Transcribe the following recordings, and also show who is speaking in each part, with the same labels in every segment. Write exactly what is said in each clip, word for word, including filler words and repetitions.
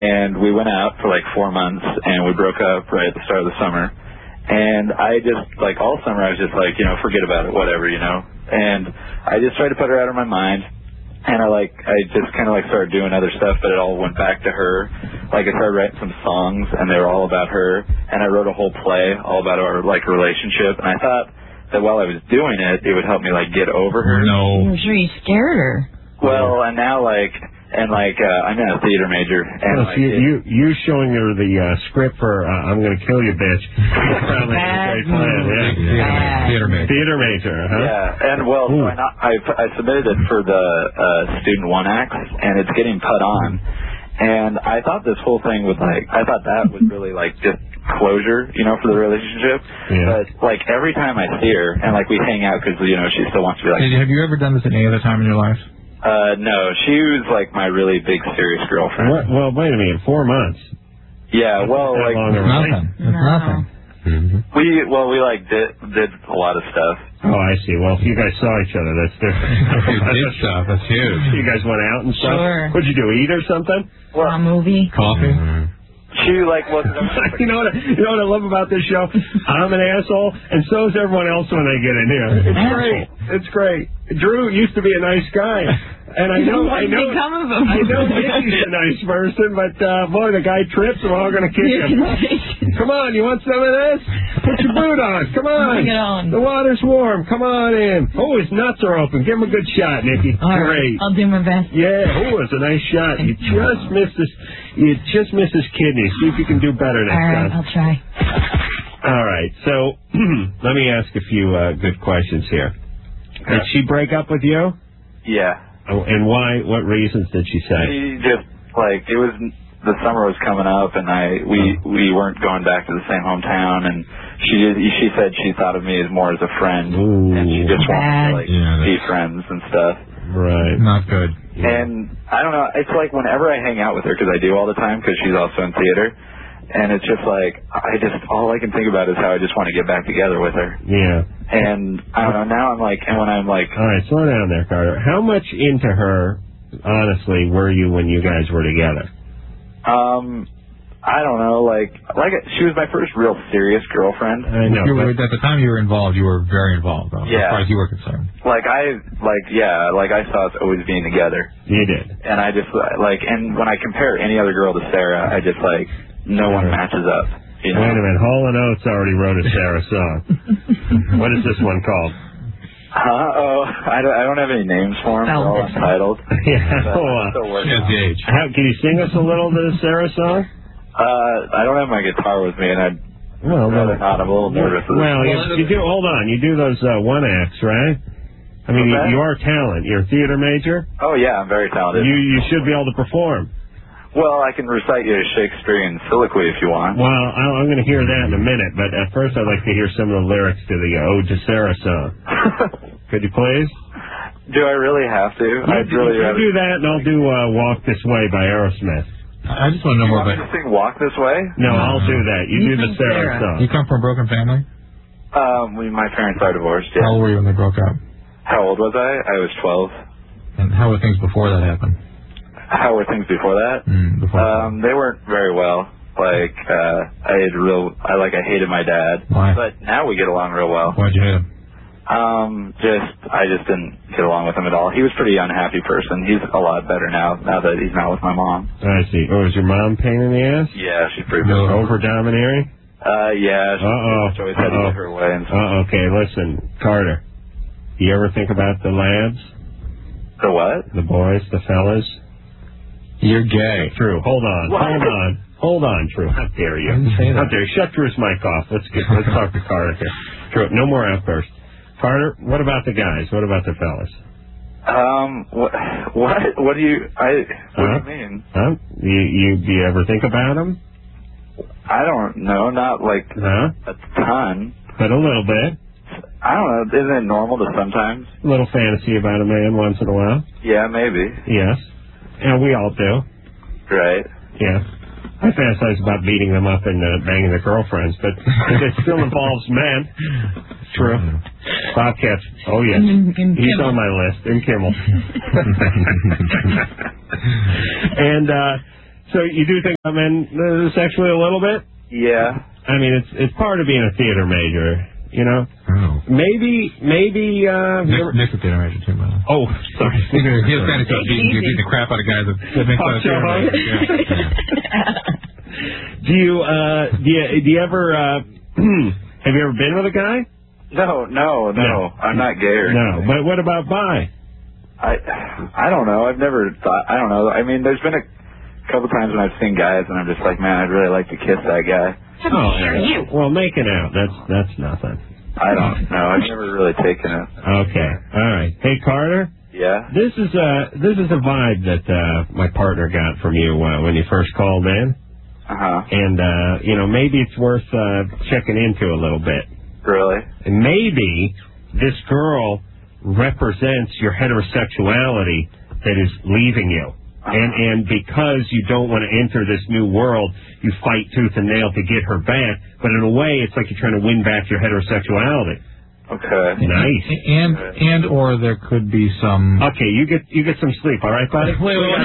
Speaker 1: and we went out for like four months, and we broke up right at the start of the summer. And I just, like, all summer I was just like, you know, forget about it, whatever, you know. And I just tried to put her out of my mind. And I, like, I just kind of, like, started doing other stuff, but it all went back to her. Like, I started writing some songs, and they were all about her. And I wrote a whole play all about our, like, relationship. And I thought that while I was doing it, it would help me, like, get over her.
Speaker 2: No. I'm sure you scared her.
Speaker 1: Well, and now, like, and, like, uh, I'm a theater major. And
Speaker 3: well,
Speaker 1: like,
Speaker 3: you,
Speaker 1: it,
Speaker 3: you, you showing her the uh, script for uh, I'm Going to Kill You, Bitch. Probably a great plan, yeah.
Speaker 2: Theater major.
Speaker 3: Theater major, huh?
Speaker 1: Yeah, and, well, so I, not, I, I submitted it for the uh, Student One Acts, and it's getting put on. And I thought this whole thing was, like, I thought that was really, like, just closure, you know, for the relationship.
Speaker 3: Yeah.
Speaker 1: But, like, every time I see her, and, like, we hang out because, you know, she still wants to be like...
Speaker 2: Hey, have you ever done this at any other time in your life?
Speaker 1: Uh, no, she was, like, my really big, serious girlfriend.
Speaker 3: What? Well, wait a minute, four months.
Speaker 1: Yeah, well,
Speaker 3: That's
Speaker 1: like...
Speaker 3: long
Speaker 2: It's nothing. It's nothing.
Speaker 3: Mm-hmm.
Speaker 1: We, well, we, like, did, did a lot of stuff.
Speaker 3: Oh, I see. Well, if you guys saw each other, that's different.
Speaker 2: You did stuff. That's huge.
Speaker 3: You guys went out and stuff?
Speaker 2: Sure.
Speaker 3: What'd you do, eat or something?
Speaker 1: Well,
Speaker 2: a movie. Coffee. Mm-hmm.
Speaker 1: She, like, wasn't...
Speaker 3: you know what? You know what I love about this show? I'm an asshole, and so is everyone else when they get in here. It's great. It's great. Drew used to be a nice guy, and I know, I know, I know Nikki's a nice person, but uh, boy, the guy trips, and we're all going to kick him. Come on, you want some of this? Put your boot on. Come on.
Speaker 2: Bring it on.
Speaker 3: The water's warm. Come on in. Oh, his nuts are open. Give him a good shot, Nikki.
Speaker 2: All
Speaker 3: great.
Speaker 2: Right. I'll do my best.
Speaker 3: Yeah. Oh, it's a nice shot. You just missed his. You just missed his kidney. See if you can do better next
Speaker 2: All right,
Speaker 3: time.
Speaker 2: I'll try.
Speaker 3: All right. So let me ask a few uh, good questions here.
Speaker 1: Okay.
Speaker 3: Did she break up with you?
Speaker 1: Yeah.
Speaker 3: Oh, and why? What reasons did she say?
Speaker 1: She just, like, it was, the summer was coming up, and I, we, we weren't going back to the same hometown, and she did, she said she thought of me as more as a friend,
Speaker 3: Ooh.
Speaker 1: and she just wanted to, like,
Speaker 2: yeah,
Speaker 1: be friends and stuff.
Speaker 3: Right.
Speaker 2: Not good.
Speaker 3: Yeah.
Speaker 1: And I don't know, it's like whenever I hang out with her, because I do all the time, because she's also in theater, and it's just like, I just, all I can think about is how I just want to get back together with her.
Speaker 3: Yeah.
Speaker 1: And I don't know, now I'm like, and when I'm like...
Speaker 3: All right, slow down there, Carter. How much into her, honestly, were you when you guys were together?
Speaker 1: Um, I don't know, like, like she was my first real serious girlfriend.
Speaker 3: I know.
Speaker 2: You were,
Speaker 3: But,
Speaker 2: at the time you were involved, you were very involved, though,
Speaker 1: Yeah.
Speaker 2: as far as you were concerned.
Speaker 1: Like, I, like, yeah, like, I saw us always being together.
Speaker 3: you did.
Speaker 1: And I just, like, and when I compare any other girl to Sarah, I just, like, no one matches up. You know?
Speaker 3: Wait a minute. Hall and Oates already wrote a Sarah song. What is this one called?
Speaker 1: Uh, oh, I don't, I don't have any names for them. They're all untitled.
Speaker 3: Yeah.
Speaker 1: But
Speaker 3: Oh,
Speaker 1: I'm
Speaker 3: uh,
Speaker 1: still working
Speaker 2: She has
Speaker 1: on
Speaker 2: the
Speaker 1: it.
Speaker 2: age.
Speaker 3: how, can you sing us a little of the Sarah song?
Speaker 1: Uh, I don't have my guitar with me, and I'd
Speaker 3: Well,
Speaker 1: rather not. I'm a little nervous.
Speaker 3: Well, you, you do. Hold on. You do those uh, one acts, right? I mean, you,
Speaker 1: Okay.
Speaker 3: you are talent. You're a theater major.
Speaker 1: Oh, yeah, I'm very talented.
Speaker 3: You you should be able to perform.
Speaker 1: Well, I can recite you a Shakespearean soliloquy if you want.
Speaker 3: Well, I- I'm going to hear that in a minute, but at first I'd like to hear some of the lyrics to the uh, Ode to Sarah song. Could you please?
Speaker 1: Do I really have to?
Speaker 3: You,
Speaker 1: I'd really
Speaker 3: you
Speaker 1: rather...
Speaker 3: do that, and I'll do uh, Walk This Way by Aerosmith.
Speaker 2: I just want to know
Speaker 1: You
Speaker 2: more
Speaker 1: want me
Speaker 2: about...
Speaker 1: to sing Walk This Way?
Speaker 3: No, I'll do that. You,
Speaker 2: You
Speaker 3: do the
Speaker 2: sing
Speaker 3: Sarah,
Speaker 2: Sarah.
Speaker 3: song.
Speaker 2: You come from a broken family?
Speaker 1: Um, we, my parents are divorced, yeah.
Speaker 2: How old were you when they broke up?
Speaker 1: How old was I? I was twelve.
Speaker 2: And how were things before that happened?
Speaker 1: How were things before that?
Speaker 2: Mm, before
Speaker 1: Um, they weren't very well. Like, uh, I had real, I like, I hated my dad.
Speaker 2: Why?
Speaker 1: But now we get along real well.
Speaker 2: Why'd you hate him?
Speaker 1: Um, just, I just didn't get along with him at all. He was a pretty unhappy person. He's a lot better now, now that he's not with my mom.
Speaker 3: I see. Oh, is your mom pain in the ass?
Speaker 1: Yeah, she's pretty
Speaker 2: No.
Speaker 1: good.
Speaker 3: Over domineering?
Speaker 1: Uh, yeah, she
Speaker 3: Uh-oh.
Speaker 1: pretty much always had to
Speaker 3: Uh-oh.
Speaker 1: get her way. And stuff.
Speaker 3: Uh, okay, listen, Carter. You ever think about the lads?
Speaker 1: The what?
Speaker 3: The boys, the fellas?
Speaker 2: You're gay.
Speaker 3: True. Hold on.
Speaker 1: What?
Speaker 3: Hold on. Hold on, True. How dare you?
Speaker 2: I didn't say that.
Speaker 3: How dare you? Shut Drew's mic off. Let's get, let's talk to Carter here. True. No more outbursts. Carter, what about the guys? What about the fellas?
Speaker 1: Um, what, what, what do you, I, what
Speaker 3: Huh?
Speaker 1: do you mean?
Speaker 3: Huh? You, you, do you ever think about them?
Speaker 1: I don't know, not like
Speaker 3: Huh?
Speaker 1: a ton.
Speaker 3: But a little bit.
Speaker 1: I don't know, isn't it normal to sometimes?
Speaker 3: A little fantasy about a man once in a while.
Speaker 1: Yeah, maybe.
Speaker 3: Yes. And we all do.
Speaker 1: Right.
Speaker 3: Yeah. I fantasize about beating them up and uh, banging their girlfriends, but it still involves men. True. Bobcats. Oh, yes.
Speaker 2: And- and
Speaker 3: He's
Speaker 2: Kimmel.
Speaker 3: on my list. And Kimmel. And uh, So you do think I'm in uh, sexually a little bit?
Speaker 1: Yeah.
Speaker 3: I mean, it's it's part of being a theater major, you know?
Speaker 2: Oh.
Speaker 3: Maybe, maybe, uh...
Speaker 2: Nick, Nick's a theater major, too, by the way.
Speaker 3: Oh, sorry.
Speaker 2: He has fantasy about beating, beating the crap out of guys that, that make fun of theater majors. Yeah.
Speaker 3: Do you, uh, do you, do you ever, uh, have you ever been with a guy?
Speaker 1: No, no, no,
Speaker 3: No.
Speaker 1: I'm not gay or
Speaker 3: No,
Speaker 1: anything.
Speaker 3: but what about bi?
Speaker 1: I, I don't know. I've never thought, I don't know. I mean, there's been a couple times when I've seen guys and I'm just like, man, I'd really like to kiss that guy.
Speaker 3: Oh, yeah. Well, making out, that's, that's nothing.
Speaker 1: I don't know. I've never really taken it.
Speaker 3: Okay. All right. Hey, Carter?
Speaker 1: Yeah?
Speaker 3: This is a, this is a vibe that, uh, my partner got from you, uh, when you first called in.
Speaker 1: Uh-huh.
Speaker 3: And, uh, you know, maybe it's worth, uh, checking into a little bit.
Speaker 1: Really?
Speaker 3: And maybe this girl represents your heterosexuality that is leaving you. Uh-huh. And and because you don't want to enter this new world, you fight tooth and nail to get her back. But in a way, it's like you're trying to win back your heterosexuality.
Speaker 1: Okay.
Speaker 3: Nice.
Speaker 2: And and or there could be some.
Speaker 3: Okay, you get you get some sleep. All right, buddy.
Speaker 2: Wait, wait, wait.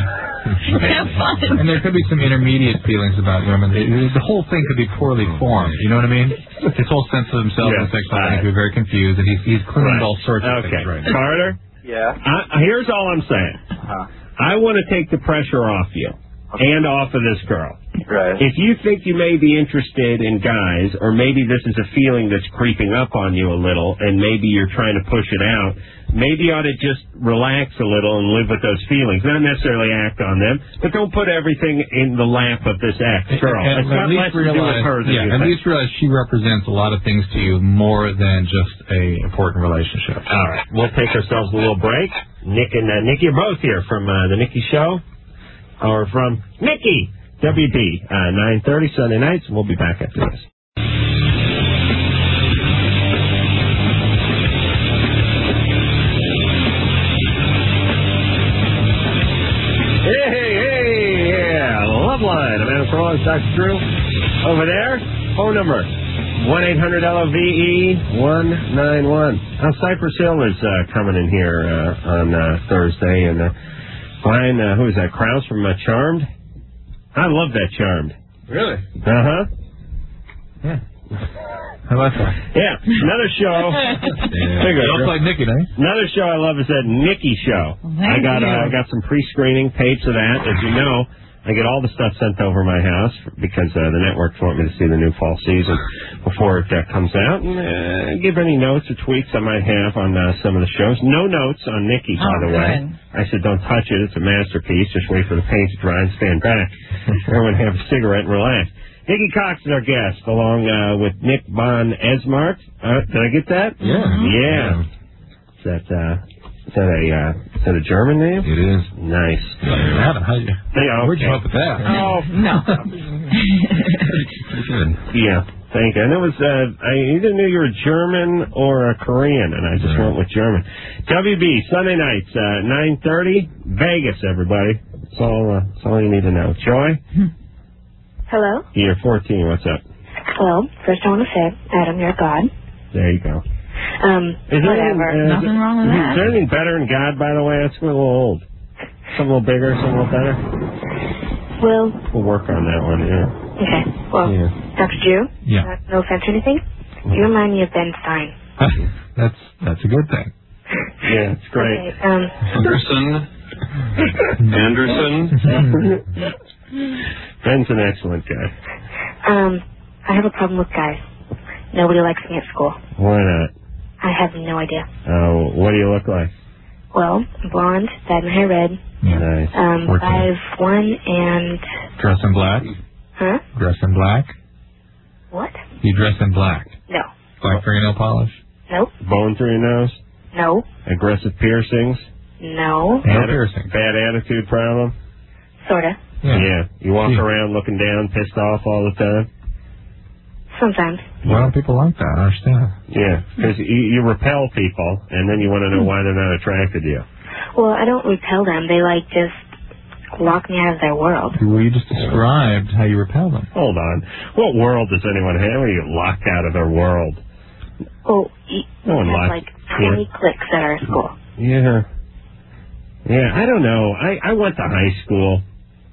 Speaker 4: Have fun.
Speaker 2: And there could be some intermediate feelings about women. The, the whole thing could be poorly formed. You know what I mean? His whole sense of himself
Speaker 3: Yeah.
Speaker 2: and sexuality could be very confused, and he's he's cleaning
Speaker 3: Right.
Speaker 2: all sorts of
Speaker 3: Okay,
Speaker 2: things right now.
Speaker 3: Carter.
Speaker 1: Yeah?
Speaker 3: I, here's all I'm saying.
Speaker 1: Uh-huh.
Speaker 3: I want to take the pressure off you and off of this girl.
Speaker 1: Right.
Speaker 3: If you think you may be interested in guys, or maybe this is a feeling that's creeping up on you a little, and maybe you're trying to push it out, maybe you ought to just relax a little and live with those feelings. Not necessarily act on them, but don't put everything in the lap of this ex-girl.
Speaker 2: And,
Speaker 3: It's
Speaker 2: and
Speaker 3: not
Speaker 2: at least
Speaker 3: less to do with
Speaker 2: realize,
Speaker 3: her than
Speaker 2: yeah,
Speaker 3: you
Speaker 2: at
Speaker 3: think.
Speaker 2: least realize she represents a lot of things to you more than just a important relationship.
Speaker 3: All right, we'll take ourselves a little break. Nick and uh, Nikki are both here from uh, the Nikki Show, or from Nikki, W B, uh, nine thirty Sunday nights, and we'll be back after this. Hey, hey, hey, yeah, Love Line. I'm Adam Carolla, Doctor Drew. Over there, phone number, one eight hundred L O V E one nine one. Now, Cypress Hill is uh, coming in here uh, on uh, Thursday, and uh, Brian, uh, who is that, Krause from uh, Charmed? I love that Charmed.
Speaker 2: Really?
Speaker 3: Uh-huh.
Speaker 2: Yeah. How about that?
Speaker 3: Yeah, another show.
Speaker 2: Yeah. You don't like Nikki, don't you?
Speaker 3: Another show I love is that Nikki Show.
Speaker 4: Thank
Speaker 3: I got
Speaker 4: you.
Speaker 3: uh, I got some pre-screening tapes of that. As you know, I get all the stuff sent over my house because uh, the networks want me to see the new fall season before it uh, comes out, and uh, give any notes or tweaks I might have on uh, some of the shows. No notes on Nikki, by
Speaker 4: Oh,
Speaker 3: the way.
Speaker 4: good.
Speaker 3: I said, don't touch it. It's a masterpiece. Just wait for the paint to dry and stand back. Everyone have a cigarette and relax. Nikki Cox is our guest, along uh, with Nick Von Esmart. Uh, did I get that?
Speaker 2: Yeah.
Speaker 3: Yeah. Is that, uh, is that a, uh, is that a German name?
Speaker 2: It is.
Speaker 3: Nice.
Speaker 2: Adam, how you?
Speaker 3: Yeah,
Speaker 2: Where'd you
Speaker 3: okay.
Speaker 2: hope at that?
Speaker 3: Oh,
Speaker 4: No.
Speaker 2: Pretty good.
Speaker 3: yeah. Thank you. And it was, uh, I either knew you were German or a Korean, and I just
Speaker 2: Right.
Speaker 3: went with German. W B, Sunday nights, uh, nine thirty, Vegas, everybody. That's all, uh, that's all you need to know. Joy?
Speaker 5: Hello?
Speaker 3: You're fourteen. What's up?
Speaker 5: Well, first I want to say, Adam, you're God.
Speaker 3: There you go.
Speaker 5: Um,
Speaker 3: Is there anything,
Speaker 5: whatever.
Speaker 3: uh,
Speaker 4: Nothing wrong with
Speaker 3: Is
Speaker 4: that.
Speaker 3: there anything better than God, by the way? That's a little old. Something a little bigger, something a little better?
Speaker 5: Well,
Speaker 3: We'll work on that one, yeah.
Speaker 5: okay. Well,
Speaker 3: Yeah.
Speaker 5: Doctor Drew?
Speaker 2: Yeah.
Speaker 5: Uh, no offense or anything? You remind me of Ben Stein.
Speaker 2: That's that's a good thing.
Speaker 3: Yeah, it's great.
Speaker 5: Okay, um,
Speaker 6: Anderson. Anderson.
Speaker 3: Ben's an excellent guy.
Speaker 5: um, I have a problem with guys. Nobody likes me at school.
Speaker 3: Why not?
Speaker 5: I have no idea.
Speaker 3: Oh, what do you look like?
Speaker 5: Well, I'm blonde, dyed my hair red,
Speaker 3: Nice.
Speaker 5: um,
Speaker 2: Fourteen.
Speaker 5: five one and...
Speaker 2: Dress in black.
Speaker 5: Huh?
Speaker 2: Dress in black.
Speaker 5: What?
Speaker 2: You dress in black.
Speaker 5: No.
Speaker 2: Black fingernail polish.
Speaker 5: Nope.
Speaker 3: Bone through your nose?
Speaker 5: No.
Speaker 3: Aggressive piercings?
Speaker 5: No.
Speaker 2: No
Speaker 3: Atti-
Speaker 2: piercing.
Speaker 3: Bad attitude problem?
Speaker 5: Sorta.
Speaker 3: Yeah. You walk
Speaker 2: Yeah.
Speaker 3: around looking down, pissed off all the time?
Speaker 5: Sometimes.
Speaker 2: Why don't people like that? I don't understand.
Speaker 3: Yeah. Because you, you repel people, and then you want to know why they're not attracted to you.
Speaker 5: Well, I don't repel them. They, like, just lock me out of their world.
Speaker 2: Well, you just described how you repel them.
Speaker 3: Hold on. What world does anyone have when you get locked out of their world?
Speaker 5: Oh, y-
Speaker 3: No one
Speaker 5: we have,
Speaker 3: likes-
Speaker 5: like, twenty cliques at our school.
Speaker 3: Yeah. Yeah, I don't know. I, I went to high school,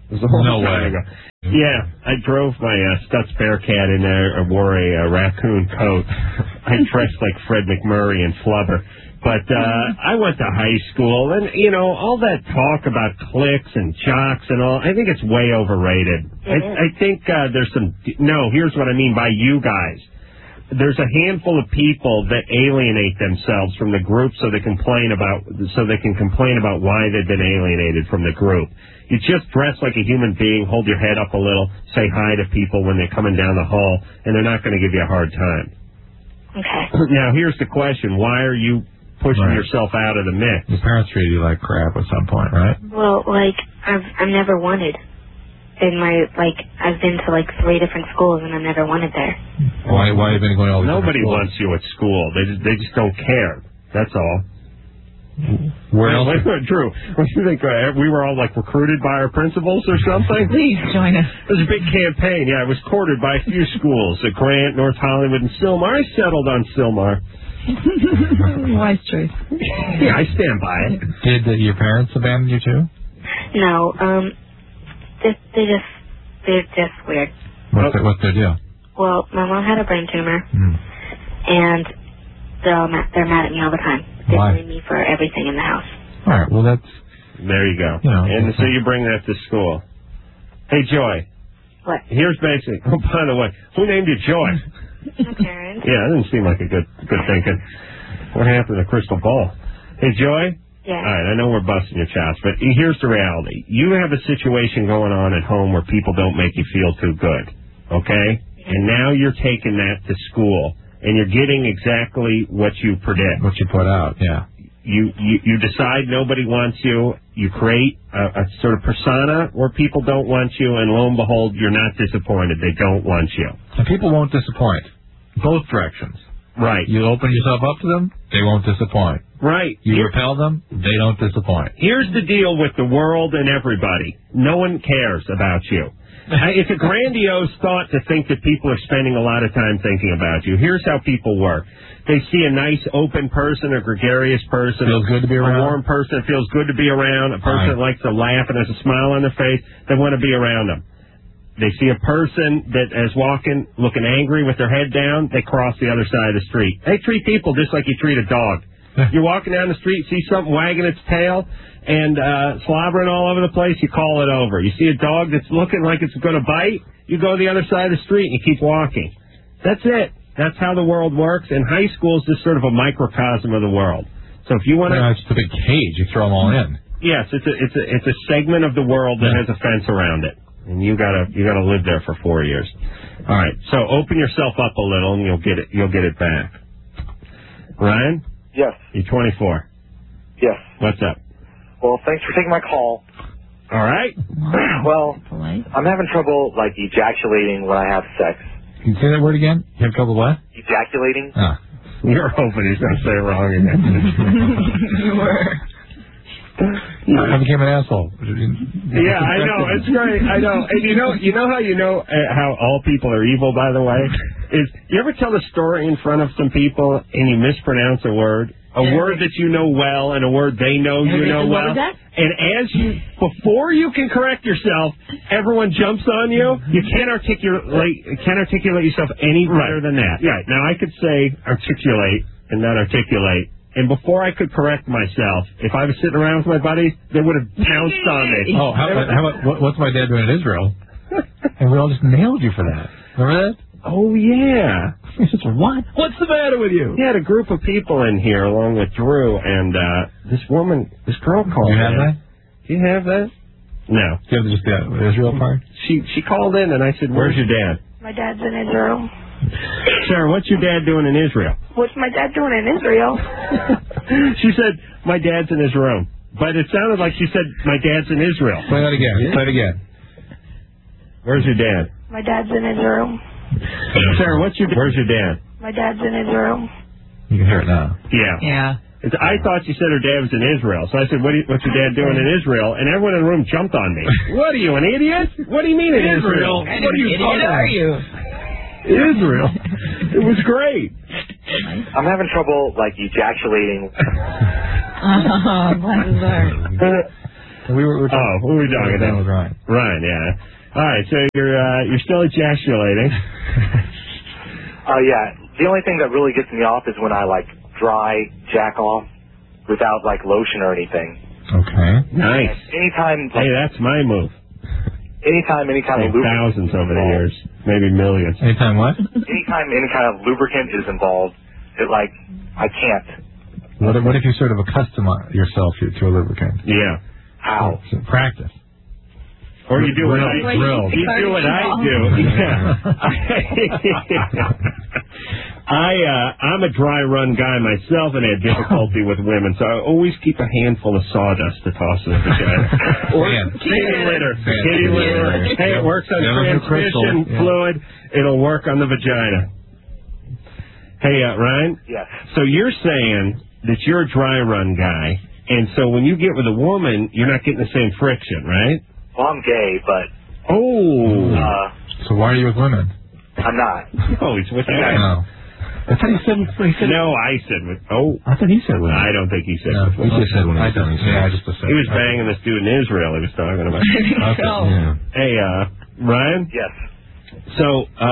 Speaker 3: It was a long
Speaker 2: No
Speaker 3: time
Speaker 2: way.
Speaker 3: ago. Yeah, I drove my uh, Stutz Bearcat in there. I wore a, a raccoon coat. I dressed like Fred McMurray and Flubber. But uh, I went to high school, and, you know, all that talk about cliques and jocks and all, I think it's way overrated. I, I think uh, there's some... No, here's what I mean by you guys. There's a handful of people that alienate themselves from the group so they complain about so they can complain about why they've been alienated from the group. You just dress like a human being, hold your head up a little, say hi to people when they're coming down the hall, and they're not going to give you a hard time.
Speaker 5: Okay.
Speaker 3: Now, here's the question. Why are you pushing
Speaker 2: Right.
Speaker 3: yourself out of the mix?
Speaker 2: Your parents treated you like crap at some point, right?
Speaker 5: Well, like, I've, I'm never wanted. In my, like, I've been to, like, three different schools, and I'm never wanted there.
Speaker 2: Why, why have you been going all these
Speaker 3: Nobody
Speaker 2: different
Speaker 3: wants you at school. They just, they just don't care. That's all.
Speaker 2: schools? Where else?
Speaker 3: Wait, wait, Drew, what do you think? Uh, we were all, like, recruited by our principals or something?
Speaker 4: Please join us.
Speaker 3: It was a big campaign. Yeah, it was courted by a few schools at Grant, North Hollywood, and Sylmar. I settled on Sylmar.
Speaker 4: Wise choice.
Speaker 3: Yeah, I stand by it.
Speaker 2: Did uh, your parents abandon you too?
Speaker 5: No, um, they, they just, they're just weird.
Speaker 2: What's, their, what's their deal?
Speaker 5: Well, my mom had a brain tumor,
Speaker 2: Hmm.
Speaker 5: and they're all mad, they're mad at me all the time. They
Speaker 2: Why?
Speaker 5: blame me for everything in the house.
Speaker 2: All right, well, that's...
Speaker 3: There you go.
Speaker 2: You know,
Speaker 3: and so you bring that to school. Hey, Joy.
Speaker 5: What?
Speaker 3: Here's basic. Oh, by the way, who named you Joy?
Speaker 5: My parents.
Speaker 3: Yeah, that didn't seem like a good good thinking. What happened to Crystal Ball? Hey, Joy?
Speaker 5: Yeah.
Speaker 3: All right, I know we're busting your chops, but here's the reality. You have a situation going on at home where people don't make you feel too good, okay? And now you're taking that to school, and you're getting exactly what you predict.
Speaker 2: What you put out, yeah.
Speaker 3: You, you, you decide nobody wants you. You create a, a sort of persona where people don't want you, and lo and behold, you're not disappointed. They don't want you.
Speaker 2: And people won't disappoint. Both directions.
Speaker 3: Right.
Speaker 2: You open yourself up to them, they won't disappoint.
Speaker 3: Right.
Speaker 2: You
Speaker 3: Here-
Speaker 2: repel them, they don't disappoint.
Speaker 3: Here's the deal with the world and everybody. No one cares about you. I- It's a grandiose thought to think that people are spending a lot of time thinking about you. Here's how people work. They see a nice, open person, a gregarious person,
Speaker 2: Feels good to be around.
Speaker 3: a warm person that feels good to be around, a person
Speaker 2: Right.
Speaker 3: that likes to laugh and has a smile on their face. They want to be around them. They see a person that is walking, looking angry with their head down, they cross the other side of the street. They treat people just like you treat a dog. You're walking down the street, see something wagging its tail and uh, slobbering all over the place, you call it over. You see a dog that's looking like it's going to bite, you go to the other side of the street and you keep walking. That's it. That's how the world works, and high school is just sort of a microcosm of the world. So if you want to...
Speaker 2: No, it's just a big cage. You throw them all in.
Speaker 3: Yes, it's a, it's a, it's a segment of the world that
Speaker 2: Yeah.
Speaker 3: has a fence around it. And you gotta you gotta live there for four years. All right, so open yourself up a little, and you'll get it you'll get it back. Ryan,
Speaker 7: Yes,
Speaker 3: you're twenty-four.
Speaker 7: yes.
Speaker 3: What's up?
Speaker 7: Well, thanks for taking my call.
Speaker 3: All right.
Speaker 7: Well,
Speaker 4: Polite.
Speaker 7: I'm having trouble, like, ejaculating when I have sex.
Speaker 2: Can you say that word again? You have trouble what?
Speaker 7: Ejaculating?
Speaker 2: Ah.
Speaker 3: You're hoping he's gonna say it wrong again.
Speaker 4: You were.
Speaker 2: I became an asshole.
Speaker 3: Yeah, I know. It's great. I know. And you know, you know how you know uh, how all people are evil, by the way? Is you ever tell a story in front of some people and you mispronounce a word? A
Speaker 4: Yeah.
Speaker 3: word that you know well and a word they know you
Speaker 4: Everybody
Speaker 3: know
Speaker 4: said, "What
Speaker 3: well.
Speaker 4: was that?"
Speaker 3: And as you, before you can correct yourself, everyone jumps on you. You can't articulate, can't articulate yourself any better than that. Yeah. Now I could say articulate and not articulate. And before I could correct myself, if I was sitting around with my buddies, they would have pounced on me.
Speaker 2: Oh, how, about- how about, what, what's my dad doing in Israel? And we all just nailed you for that. Remember that?
Speaker 3: Oh, yeah.
Speaker 2: He says, what? What's the matter with you?
Speaker 3: He had a group of people in here along with Drew, and uh, this woman, this girl called
Speaker 2: Do you have
Speaker 3: in.
Speaker 2: that?
Speaker 3: Do you have that? No.
Speaker 2: Do you have just the Israel part?
Speaker 3: She she called in, and I said, where's your dad?
Speaker 5: My dad's in Israel.
Speaker 3: Sarah, what's your dad doing in Israel?
Speaker 5: What's my dad doing in Israel?
Speaker 3: She said, my dad's in his room. But it sounded like she said, my dad's in Israel.
Speaker 2: Play that again. Play it again.
Speaker 3: Where's your dad?
Speaker 5: My dad's in Israel.
Speaker 3: Sarah, what's your where's your dad?
Speaker 5: My dad's in Israel.
Speaker 2: You can hear it now.
Speaker 3: Yeah.
Speaker 4: Yeah.
Speaker 3: It's, I thought you said her dad was in Israel. So I said, what do you, what's your dad doing in Israel? And everyone in the room jumped on me. What are you, an idiot? What do you mean in Israel?
Speaker 4: What
Speaker 3: What are you talking
Speaker 4: are
Speaker 3: about?
Speaker 4: you?
Speaker 3: Israel. It was great.
Speaker 7: I'm having trouble, like, ejaculating.
Speaker 4: Oh, bless his heart.
Speaker 2: We were, we were
Speaker 3: oh, who were we talking about?
Speaker 2: Ryan.
Speaker 3: Ryan, yeah. All right, so you're uh, you're still ejaculating.
Speaker 7: Uh, yeah. The only thing that really gets me off is when I like dry jack off without like lotion or anything.
Speaker 2: Okay.
Speaker 3: Nice.
Speaker 7: And anytime. Like,
Speaker 3: hey, that's my move.
Speaker 7: Anytime, any kind of lubricant.
Speaker 3: Thousands over the years, maybe millions.
Speaker 2: Anytime what?
Speaker 7: Anytime any kind of lubricant is involved, it like I can't.
Speaker 2: What if, what if you sort of accustom yourself to, to a lubricant?
Speaker 3: Yeah.
Speaker 7: How?
Speaker 2: So, practice.
Speaker 3: Or you do what I
Speaker 2: do.
Speaker 3: You do what I do. Yeah. I uh, I'm a dry run guy myself and had difficulty with women, so I always keep a handful of sawdust to toss in the vagina. Or kitty litter. Kitty litter. Hey, it works on transmission fluid. It'll work on the vagina. Hey, uh, Ryan.
Speaker 7: Yes.
Speaker 3: So you're saying that you're a dry run guy, and so when you get with a woman, you're not getting the same friction, right?
Speaker 7: Well, I'm gay, but.
Speaker 3: Oh.
Speaker 7: Uh,
Speaker 2: so why are you with women?
Speaker 7: I'm not.
Speaker 3: Oh, he's with
Speaker 2: guys.
Speaker 3: No.
Speaker 2: I thought he said, he said.
Speaker 3: No, I said with. Oh.
Speaker 2: I thought he said with.
Speaker 3: I don't think he said
Speaker 2: no,
Speaker 3: with.
Speaker 2: He just said with. I don't. Yeah, I just said.
Speaker 3: He was banging this dude in Israel. He was talking about.
Speaker 4: Okay.
Speaker 3: Yeah. Hey, uh, Ryan.
Speaker 7: Yes.
Speaker 3: So,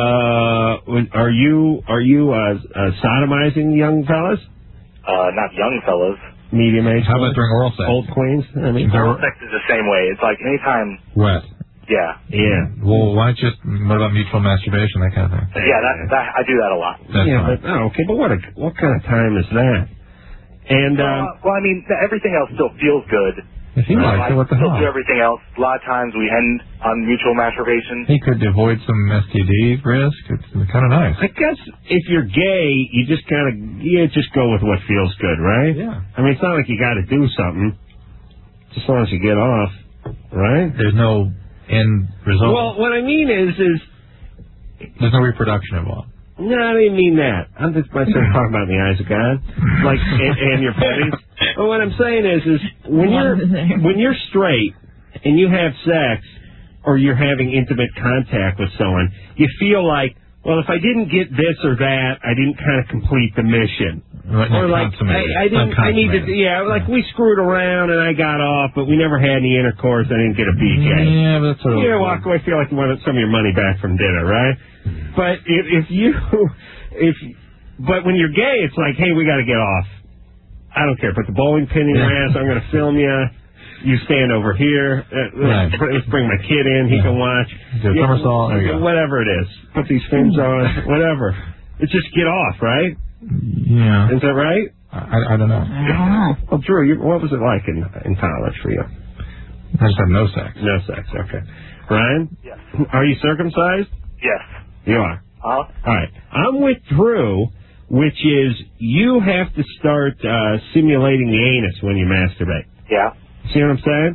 Speaker 3: uh, are you are you uh, uh, sodomizing young fellas?
Speaker 7: Uh, not young fellas.
Speaker 3: Medium age.
Speaker 2: How about during oral sex?
Speaker 3: Old queens. I mean,
Speaker 7: oral sex is the same way. It's like anytime.
Speaker 2: Wet.
Speaker 7: Yeah.
Speaker 3: Yeah.
Speaker 2: Well, why don't you just? What about mutual masturbation? That kind of thing.
Speaker 7: Yeah, that, that I do that a lot.
Speaker 2: That's
Speaker 3: yeah,
Speaker 2: fine.
Speaker 3: but oh, okay, but what a, what kind of time is that? And uh,
Speaker 7: uh, well, I mean, everything else still feels good.
Speaker 2: If he likes
Speaker 7: I
Speaker 2: it, what the
Speaker 7: still
Speaker 2: hell?
Speaker 7: do everything else. A lot of times we end on mutual masturbation.
Speaker 2: He could avoid some S T D risk. It's kind of nice.
Speaker 3: I guess if you're gay, you just kind of yeah, just go with what feels good, right?
Speaker 2: Yeah.
Speaker 3: I mean, it's not like you got to do something. Just as long as you get off, right?
Speaker 2: There's no end result.
Speaker 3: Well, what I mean is, is
Speaker 2: there's no reproduction involved.
Speaker 3: No, I didn't mean that. I'm just myself talking about in the eyes of God, like and, and your buddies. But what I'm saying is, is when you're when you're straight and you have sex or you're having intimate contact with someone, you feel like, well, if I didn't get this or that, I didn't kind of complete the mission.
Speaker 2: Right,
Speaker 3: or like I, I didn't, I need to, yeah, like we screwed around and I got off, but we never had any intercourse. I didn't get a B J.
Speaker 2: Yeah, but that's sort of.
Speaker 3: You walk away, feel like you wanted some of your money back from dinner, right? But if, if you, if, but when you're gay, it's like, hey, we got to get off. I don't care. Put the bowling pin in your ass. I'm going to film you. You stand over here. Uh,
Speaker 2: right.
Speaker 3: Let's bring my kid in. He can watch.
Speaker 2: Do a somersault. There you go.
Speaker 3: Whatever it is. Put these fins on. Whatever. It's just get off, right?
Speaker 2: Yeah.
Speaker 3: Is that right?
Speaker 2: I, I don't know.
Speaker 4: I don't know.
Speaker 3: Well, Drew, you, what was it like in in college for you?
Speaker 2: I just have no sex.
Speaker 3: No sex. Okay. Ryan?
Speaker 7: Yes.
Speaker 3: Are you circumcised?
Speaker 7: Yes.
Speaker 3: You are.
Speaker 7: Uh-huh.
Speaker 3: All right. I'm with Drew, which is you have to start uh, simulating the anus when you masturbate.
Speaker 7: Yeah.
Speaker 3: See what I'm saying?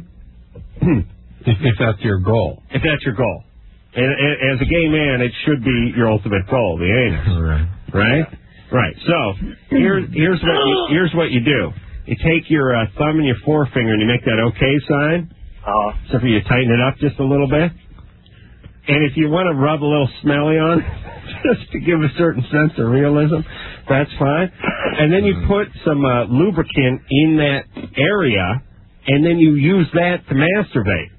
Speaker 2: if, if that's your goal.
Speaker 3: If that's your goal. And, and as a gay man, it should be your ultimate goal, the anus.
Speaker 2: Right.
Speaker 3: Right? Right. So here, here's what you, here's what you do. You take your uh, thumb and your forefinger and you make that okay sign.
Speaker 7: Uh-huh.
Speaker 3: So if you tighten it up just a little bit. And if you want to rub a little smelly on it, just to give a certain sense of realism, that's fine. And then you put some uh, lubricant in that area, and then you use that to masturbate.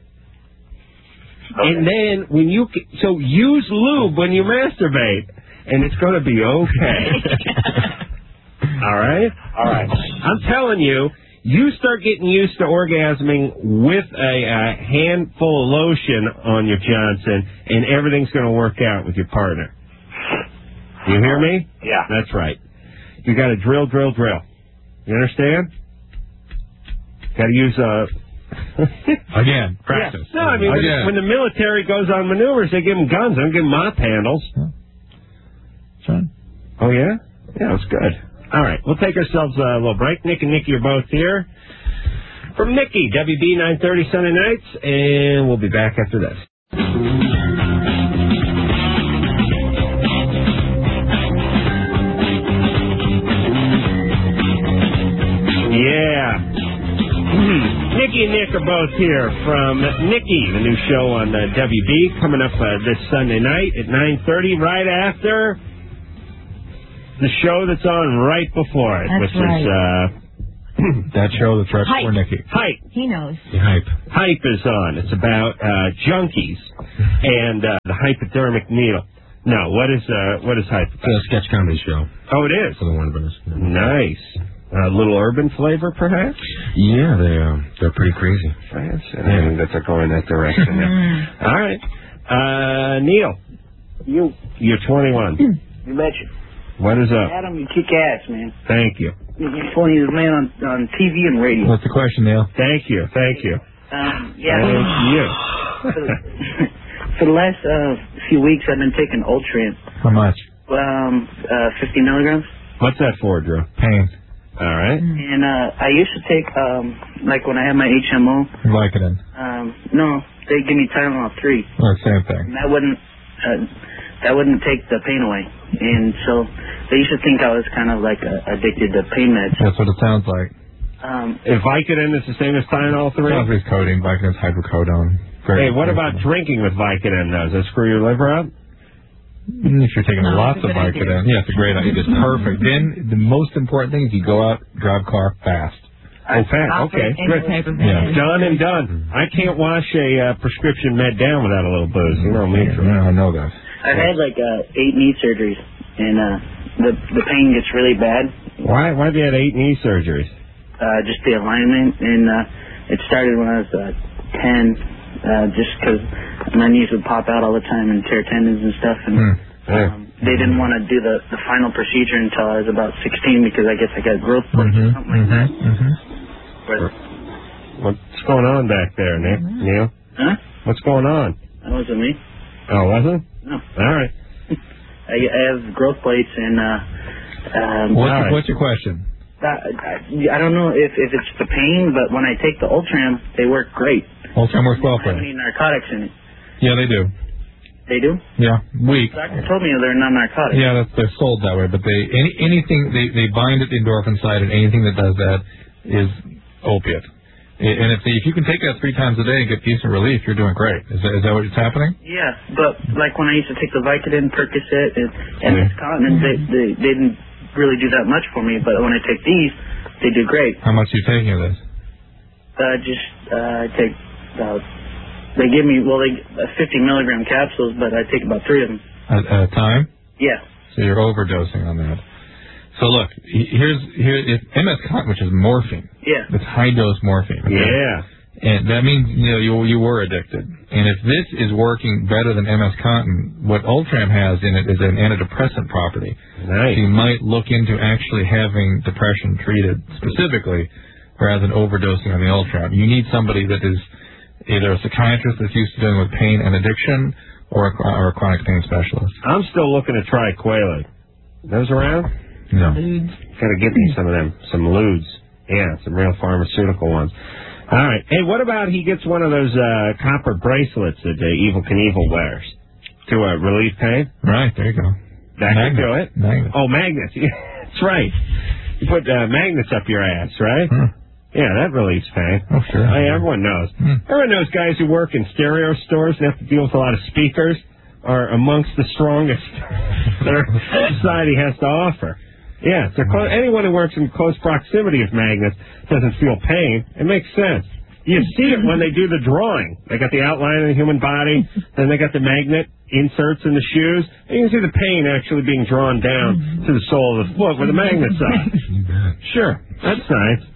Speaker 3: Okay. And then when you so use lube when you masturbate, and it's going to be okay. All right?
Speaker 7: All right.
Speaker 3: I'm telling you, you start getting used to orgasming with a, a handful of lotion on your Johnson, and everything's going to work out with your partner. You hear me?
Speaker 7: Yeah.
Speaker 3: That's right. You got to drill, drill, drill. You understand? Got to use a...
Speaker 2: Again, practice.
Speaker 3: Yeah. No, I mean, when, when the military goes on maneuvers, they give them guns. They don't give them mop handles.
Speaker 2: John?
Speaker 3: Oh, yeah? Yeah, that's good. All right, we'll take ourselves a little break. Nick and Nikki are both here. From Nikki, W B nine thirty Sunday nights, and we'll be back after this. Yeah. Nikki and Nick are both here from Nikki, the new show on uh, W B, coming up uh, this Sunday night at nine thirty, right after the show that's on right before it,
Speaker 4: that's
Speaker 3: which
Speaker 4: right.
Speaker 3: is uh,
Speaker 2: That show that's right before
Speaker 4: Hype.
Speaker 2: Nikki.
Speaker 3: Hype.
Speaker 4: He knows.
Speaker 2: The Hype.
Speaker 3: Hype is on. It's about uh, junkies and uh, the hypodermic needle. No, what is uh, what is Hype?
Speaker 8: It's a sketch comedy show.
Speaker 3: Oh, it is?
Speaker 8: For the Warner Brothers.
Speaker 3: Nice. A little urban flavor, perhaps?
Speaker 8: Yeah, they, uh, they're pretty crazy.
Speaker 3: Fascinating that they're going that direction now. All right. Uh, Neil.
Speaker 9: You.
Speaker 3: You're twenty-one.
Speaker 9: You betcha.
Speaker 3: What is up?
Speaker 9: Adam, you kick ass, man.
Speaker 3: Thank you.
Speaker 9: You're the funniest man on, on T V and radio.
Speaker 2: What's the question, Neil?
Speaker 3: Thank you. Thank you.
Speaker 9: Um, yeah.
Speaker 3: Thank you.
Speaker 9: For the, for the last uh, few weeks, I've been taking Ultram.
Speaker 2: How much?
Speaker 9: Um, uh, fifty milligrams.
Speaker 3: What's that for, Drew?
Speaker 2: Pain.
Speaker 3: All right.
Speaker 9: And uh, I used to take, um, like when I had my H M O.
Speaker 2: Vicodin.
Speaker 9: Um, no, they give me Tylenol three.
Speaker 2: Oh, same thing.
Speaker 9: And that wouldn't, uh, that wouldn't take the pain away. And so they used to think I was kind of like uh, addicted to pain meds.
Speaker 2: That's what it sounds like.
Speaker 9: Um,
Speaker 3: If Vicodin is the same as Tylenol three?
Speaker 2: Sounds like codeine. Vicodin's hydrocodone. Very
Speaker 3: Hey, what
Speaker 2: very
Speaker 3: about
Speaker 2: similar.
Speaker 3: drinking with Vicodin, though? Does that screw your liver up?
Speaker 2: Mm, If you're taking
Speaker 4: No,
Speaker 2: lots
Speaker 4: it's a
Speaker 2: of
Speaker 4: good idea.
Speaker 2: Vicodin. Yeah, it's a great idea. It's perfect. Then the most important thing is you go out, drive a car fast.
Speaker 3: Oh, fat. Okay,
Speaker 4: Any
Speaker 3: good.
Speaker 4: type of
Speaker 2: Yeah.
Speaker 4: medicine.
Speaker 3: Done and done. I can't wash a uh, prescription med down without a little booze. You know me.
Speaker 2: Yeah, I know that.
Speaker 9: I've had like uh, eight knee surgeries, and uh, the the pain gets really bad.
Speaker 3: Why? Why have you had eight knee surgeries?
Speaker 9: Uh, just the alignment, and uh, it started when I was uh, ten, uh, just because my knees would pop out all the time and tear tendons and stuff, and
Speaker 2: Hmm.
Speaker 3: Yeah.
Speaker 9: um, they didn't want to do the the final procedure until I was about sixteen because I guess I got growth plates or
Speaker 2: Mm-hmm,
Speaker 9: something like that.
Speaker 2: mm-hmm.
Speaker 9: But,
Speaker 3: What's going on back there, Nick? Neil?
Speaker 9: huh?
Speaker 3: What's going on?
Speaker 9: That wasn't me.
Speaker 3: Oh, wasn't?
Speaker 9: No.
Speaker 3: All right.
Speaker 9: I, I have growth plates, and uh, um,
Speaker 2: What's,
Speaker 3: All right.
Speaker 2: what's your question?
Speaker 9: I, I, I don't know if, if it's the pain, but when I take the Ultram, they work great.
Speaker 2: Ultram works well
Speaker 9: I
Speaker 2: for
Speaker 9: don't
Speaker 2: you.
Speaker 9: need narcotics in it.
Speaker 2: Yeah, they do.
Speaker 9: They do?
Speaker 2: Yeah, weak.
Speaker 9: The doctor told me they're non-narcotics.
Speaker 2: Yeah, that's, they're sold that way, but they any anything they they bind at the endorphin side, and anything that does that is opiate. I- And if they, if you can take that three times a day and get decent relief, you're doing great. Is that is that what's happening?
Speaker 9: Yeah, but like when I used to take the Vicodin, Percocet, and and
Speaker 2: Yeah.
Speaker 9: Continent, they, they they didn't really do that much for me. But when I take these, they do great.
Speaker 2: How much are you taking of this?
Speaker 9: Uh, just uh, I take about. They give me well, they uh, fifty milligram capsules, but I take about three of them.
Speaker 2: At, at a time?
Speaker 9: Yeah.
Speaker 2: So you're overdosing on that. So look, he- here's here if M S Cotton, which is morphine.
Speaker 9: Yeah.
Speaker 2: It's high dose morphine. okay?
Speaker 3: Yeah.
Speaker 2: And that means you know you you were addicted. And if this is working better than M S Cotton, what Ultram has in it is an antidepressant property.
Speaker 3: Nice.
Speaker 2: So you might look into actually having depression treated specifically, rather than overdosing on the Ultram. You need somebody that is either a psychiatrist that's used to dealing with pain and addiction, or a, or a chronic pain specialist.
Speaker 3: I'm still looking to try Quaalude. Those around?
Speaker 2: No.
Speaker 3: Gotta get me some of them. Some Ludes. Yeah, some real pharmaceutical ones. All right. Hey, what about he gets one of those uh, copper bracelets that uh, Evil Knievel wears to uh, relieve pain?
Speaker 2: Right, there you go.
Speaker 3: That
Speaker 2: Magnets.
Speaker 3: could do it.
Speaker 2: Magnets.
Speaker 3: Oh, magnets. Yeah, that's right. You put uh, magnets up your ass, right?
Speaker 2: Hmm.
Speaker 3: Yeah, that relieves pain.
Speaker 2: Oh, sure.
Speaker 3: Hey, everyone knows.
Speaker 2: Hmm.
Speaker 3: Everyone knows guys who work in stereo stores and have to deal with a lot of speakers are amongst the strongest that our society has to offer. Yeah, so clo- anyone who works in close proximity of magnets doesn't feel pain. It makes sense. You see it when they do the drawing. They got the outline of the human body, then they got the magnet inserts in the shoes, and you can see the pain actually being drawn down to the sole of the foot where the magnets are. Sure, that's nice.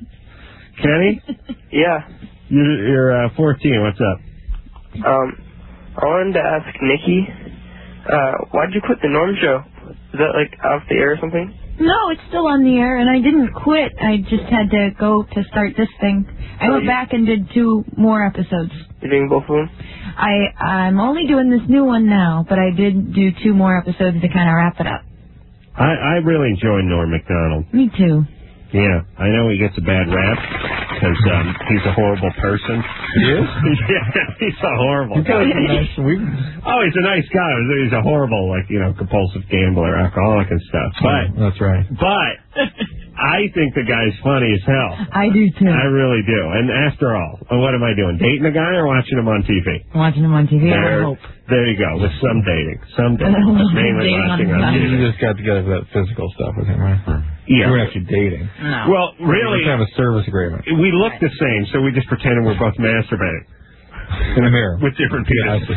Speaker 3: Kenny?
Speaker 10: Yeah.
Speaker 3: You're, you're uh, fourteen. What's up?
Speaker 10: Um, I wanted to ask Nikki, uh, why'd you quit the Norm Show? Is that like off the air or something?
Speaker 4: No, it's still on the air, and I didn't quit. I just had to go to start this thing. I
Speaker 10: Oh,
Speaker 4: went
Speaker 10: you-
Speaker 4: back and did two more episodes.
Speaker 10: You're doing both of them?
Speaker 4: I I'm only doing this new one now, but I did do two more episodes to kind of wrap it up.
Speaker 3: I, I really enjoy Norm Macdonald.
Speaker 4: Me too.
Speaker 3: Yeah, I know he gets a bad rap because um, he's a horrible person.
Speaker 2: He is?
Speaker 3: Yeah, he's a horrible
Speaker 2: He's
Speaker 3: guy.
Speaker 2: got some nice, we,
Speaker 3: Oh, he's a nice guy. He's a horrible, like, you know, compulsive gambler, alcoholic and stuff. But,
Speaker 2: that's right.
Speaker 3: but, I think the guy's funny as hell.
Speaker 4: I do too.
Speaker 3: I really do. And after all, what am I doing? Dating a guy or watching him on T V?
Speaker 4: Watching him on T V, I
Speaker 3: There,
Speaker 4: would hope.
Speaker 3: there you go. With some dating. Some dating. But mainly
Speaker 4: Dating on
Speaker 3: watching
Speaker 4: the
Speaker 3: on
Speaker 4: side.
Speaker 3: T V.
Speaker 2: You just got together for that physical stuff with him, right?
Speaker 3: Yeah.
Speaker 2: You weren't actually dating.
Speaker 4: No.
Speaker 3: Well, really,
Speaker 2: We have a service agreement.
Speaker 3: we look the same, so we just pretended we're both masturbating.
Speaker 2: In the mirror.
Speaker 3: With different penises.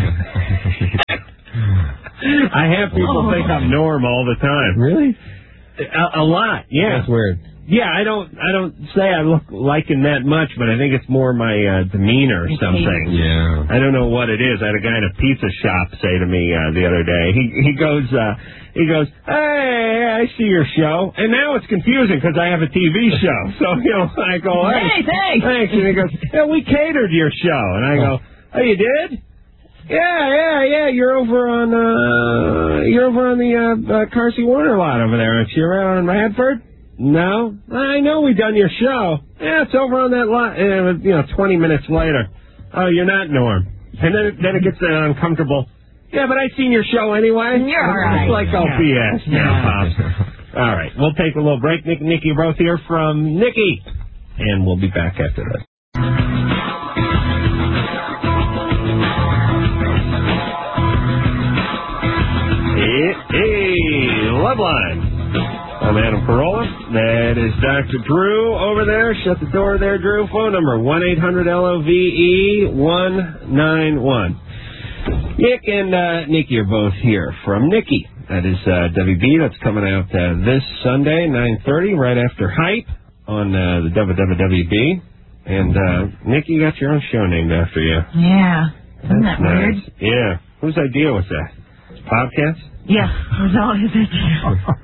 Speaker 3: I have people
Speaker 4: Oh.
Speaker 3: think I'm Norm all the time.
Speaker 2: Really?
Speaker 3: A, a lot, yeah.
Speaker 2: That's weird.
Speaker 3: Yeah, I don't I don't say I look like him that much, but I think it's more my uh, demeanor or something.
Speaker 8: Yeah.
Speaker 3: I don't know what it is. I had a guy in a pizza shop say to me uh, the other day. He he goes uh, he goes, "Hey, I see your show," and now it's confusing because I have a T V show. So you know, I go, "Hey,
Speaker 4: Hey, thanks."
Speaker 3: thanks," and he goes, "Yeah, we catered your show," and I go, "Oh, you did?" Yeah, yeah, yeah. You're over on uh, you're over on the uh, uh, Carsey Warner lot over there, aren't you? Right on Radford? No, I know we done your show. Yeah, it's over on that lot. And it was, you know, twenty minutes later. Oh, you're not Norm. And then it, then it gets uh, uncomfortable. Yeah, but I seen your show anyway.
Speaker 4: You're all right.
Speaker 3: It's like oh
Speaker 4: Yeah.
Speaker 3: B S now, Pops. All right, we'll take a little break. Nick and Nikki are both here from Nikki, and we'll be back after this. Hey, hey, Loveline. I'm Adam Carolla. That is Doctor Drew over there. Shut the door there, Drew. Phone number one eight hundred L O V E one nine one. Nick and uh, Nikki are both here from Nikki. That is uh, W B. That's coming out uh, this Sunday, nine thirty, right after Hype on uh, the W W W B. And uh, Nikki, you got your own show named after you.
Speaker 4: Yeah. Isn't that
Speaker 3: Nice.
Speaker 4: weird?
Speaker 3: Yeah. Whose idea was that? Bobcats?
Speaker 4: Yeah. It was all his idea.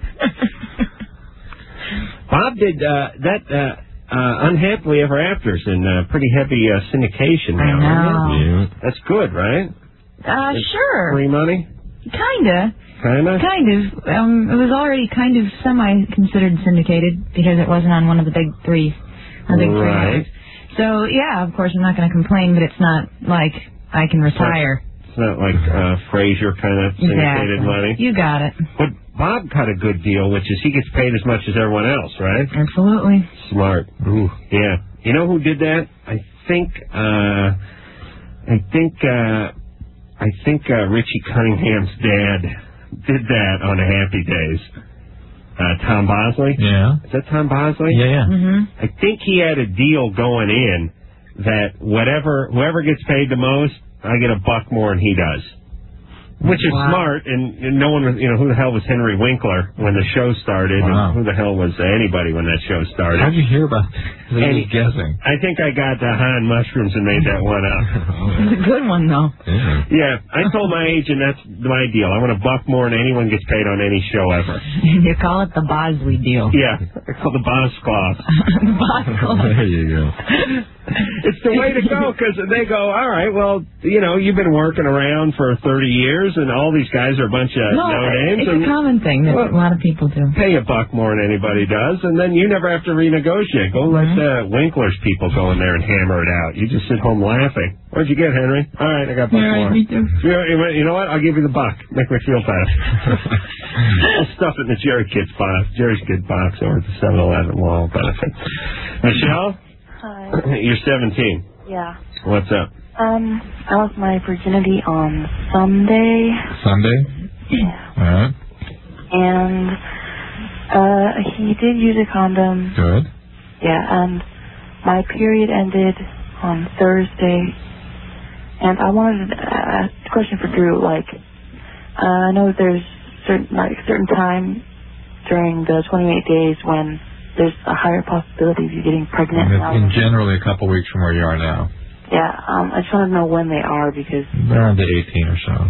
Speaker 3: Bob did uh, that uh, uh, Unhappily Ever Afters in uh, pretty heavy uh, syndication
Speaker 4: I
Speaker 3: now.
Speaker 4: know.
Speaker 3: Yeah. That's good, right?
Speaker 4: Uh, sure.
Speaker 3: Free money?
Speaker 4: Kinda.
Speaker 3: Kinda?
Speaker 4: Kind of. Um, it was already kind of semi-considered syndicated because it wasn't on one of the big three. The big three
Speaker 3: Right.
Speaker 4: networks. So, yeah, of course, I'm not going to complain, but it's not like I can retire.
Speaker 3: It's not like uh, Frasier kind of syndicated
Speaker 4: Exactly.
Speaker 3: money.
Speaker 4: You got it.
Speaker 3: But Bob got a good deal, which is he gets paid as much as everyone else, right?
Speaker 4: Absolutely.
Speaker 3: Smart. Ooh. Yeah. You know who did that? I think, uh, I think, uh, I think uh, Richie Cunningham's dad did that on the Happy Days. Uh, Tom Bosley?
Speaker 2: Yeah.
Speaker 3: Is that Tom Bosley?
Speaker 2: Yeah, yeah.
Speaker 4: Mm-hmm.
Speaker 3: I think he had a deal going in that whatever, whoever gets paid the most, I get a buck more than he does. Which is
Speaker 4: Wow.
Speaker 3: smart, and, and no one was, you know, who the hell was Henry Winkler when the show started,
Speaker 2: Wow.
Speaker 3: and who the hell was anybody when that show started?
Speaker 2: How'd you hear about that? I was
Speaker 3: Any-
Speaker 2: just guessing.
Speaker 3: I think I got the Han mushrooms and made that one up.
Speaker 4: It's a good one, though.
Speaker 8: Yeah.
Speaker 3: Yeah, I told my agent that's my deal. I want a buck more than anyone gets paid on any show ever.
Speaker 4: You call it the Bosley deal.
Speaker 3: Yeah, it's called the Boss Clause.
Speaker 4: Bosley.
Speaker 8: There you go.
Speaker 3: It's the way to go, because they go, all right, well, you know, you've been working around for thirty years, and all these guys are a bunch of
Speaker 4: No,
Speaker 3: no-names.
Speaker 4: it's
Speaker 3: and
Speaker 4: a common thing that a lot of people do.
Speaker 3: pay a buck more than anybody does, and then you never have to renegotiate. Go let the Winkler's people go in there and hammer it out. You just sit home laughing. What'd you get, Henry? All right, I got a buck
Speaker 4: Yeah,
Speaker 3: more.
Speaker 4: me too.
Speaker 3: You know, you know what? I'll give you the buck. Make me feel better. I'll stuff it in the Jerry Kids box. Jerry's Kid box over at the seven eleven Wall benefit. Michelle?
Speaker 11: Hi.
Speaker 3: You're seventeen.
Speaker 11: Yeah.
Speaker 3: What's up?
Speaker 11: Um, I lost my virginity on Sunday,
Speaker 2: Sunday? All right.
Speaker 11: and uh, he did use a condom.
Speaker 2: Good.
Speaker 11: Yeah, and my period ended on Thursday, and I wanted to ask a question for Drew. Like, uh, I know there's certain like certain time during the twenty-eight days when there's a higher possibility of you getting pregnant.
Speaker 2: And
Speaker 11: and
Speaker 2: it's in generally a couple weeks from where you are now.
Speaker 11: Yeah, um, I just want to know when they are because.
Speaker 2: Around the eighteen or so.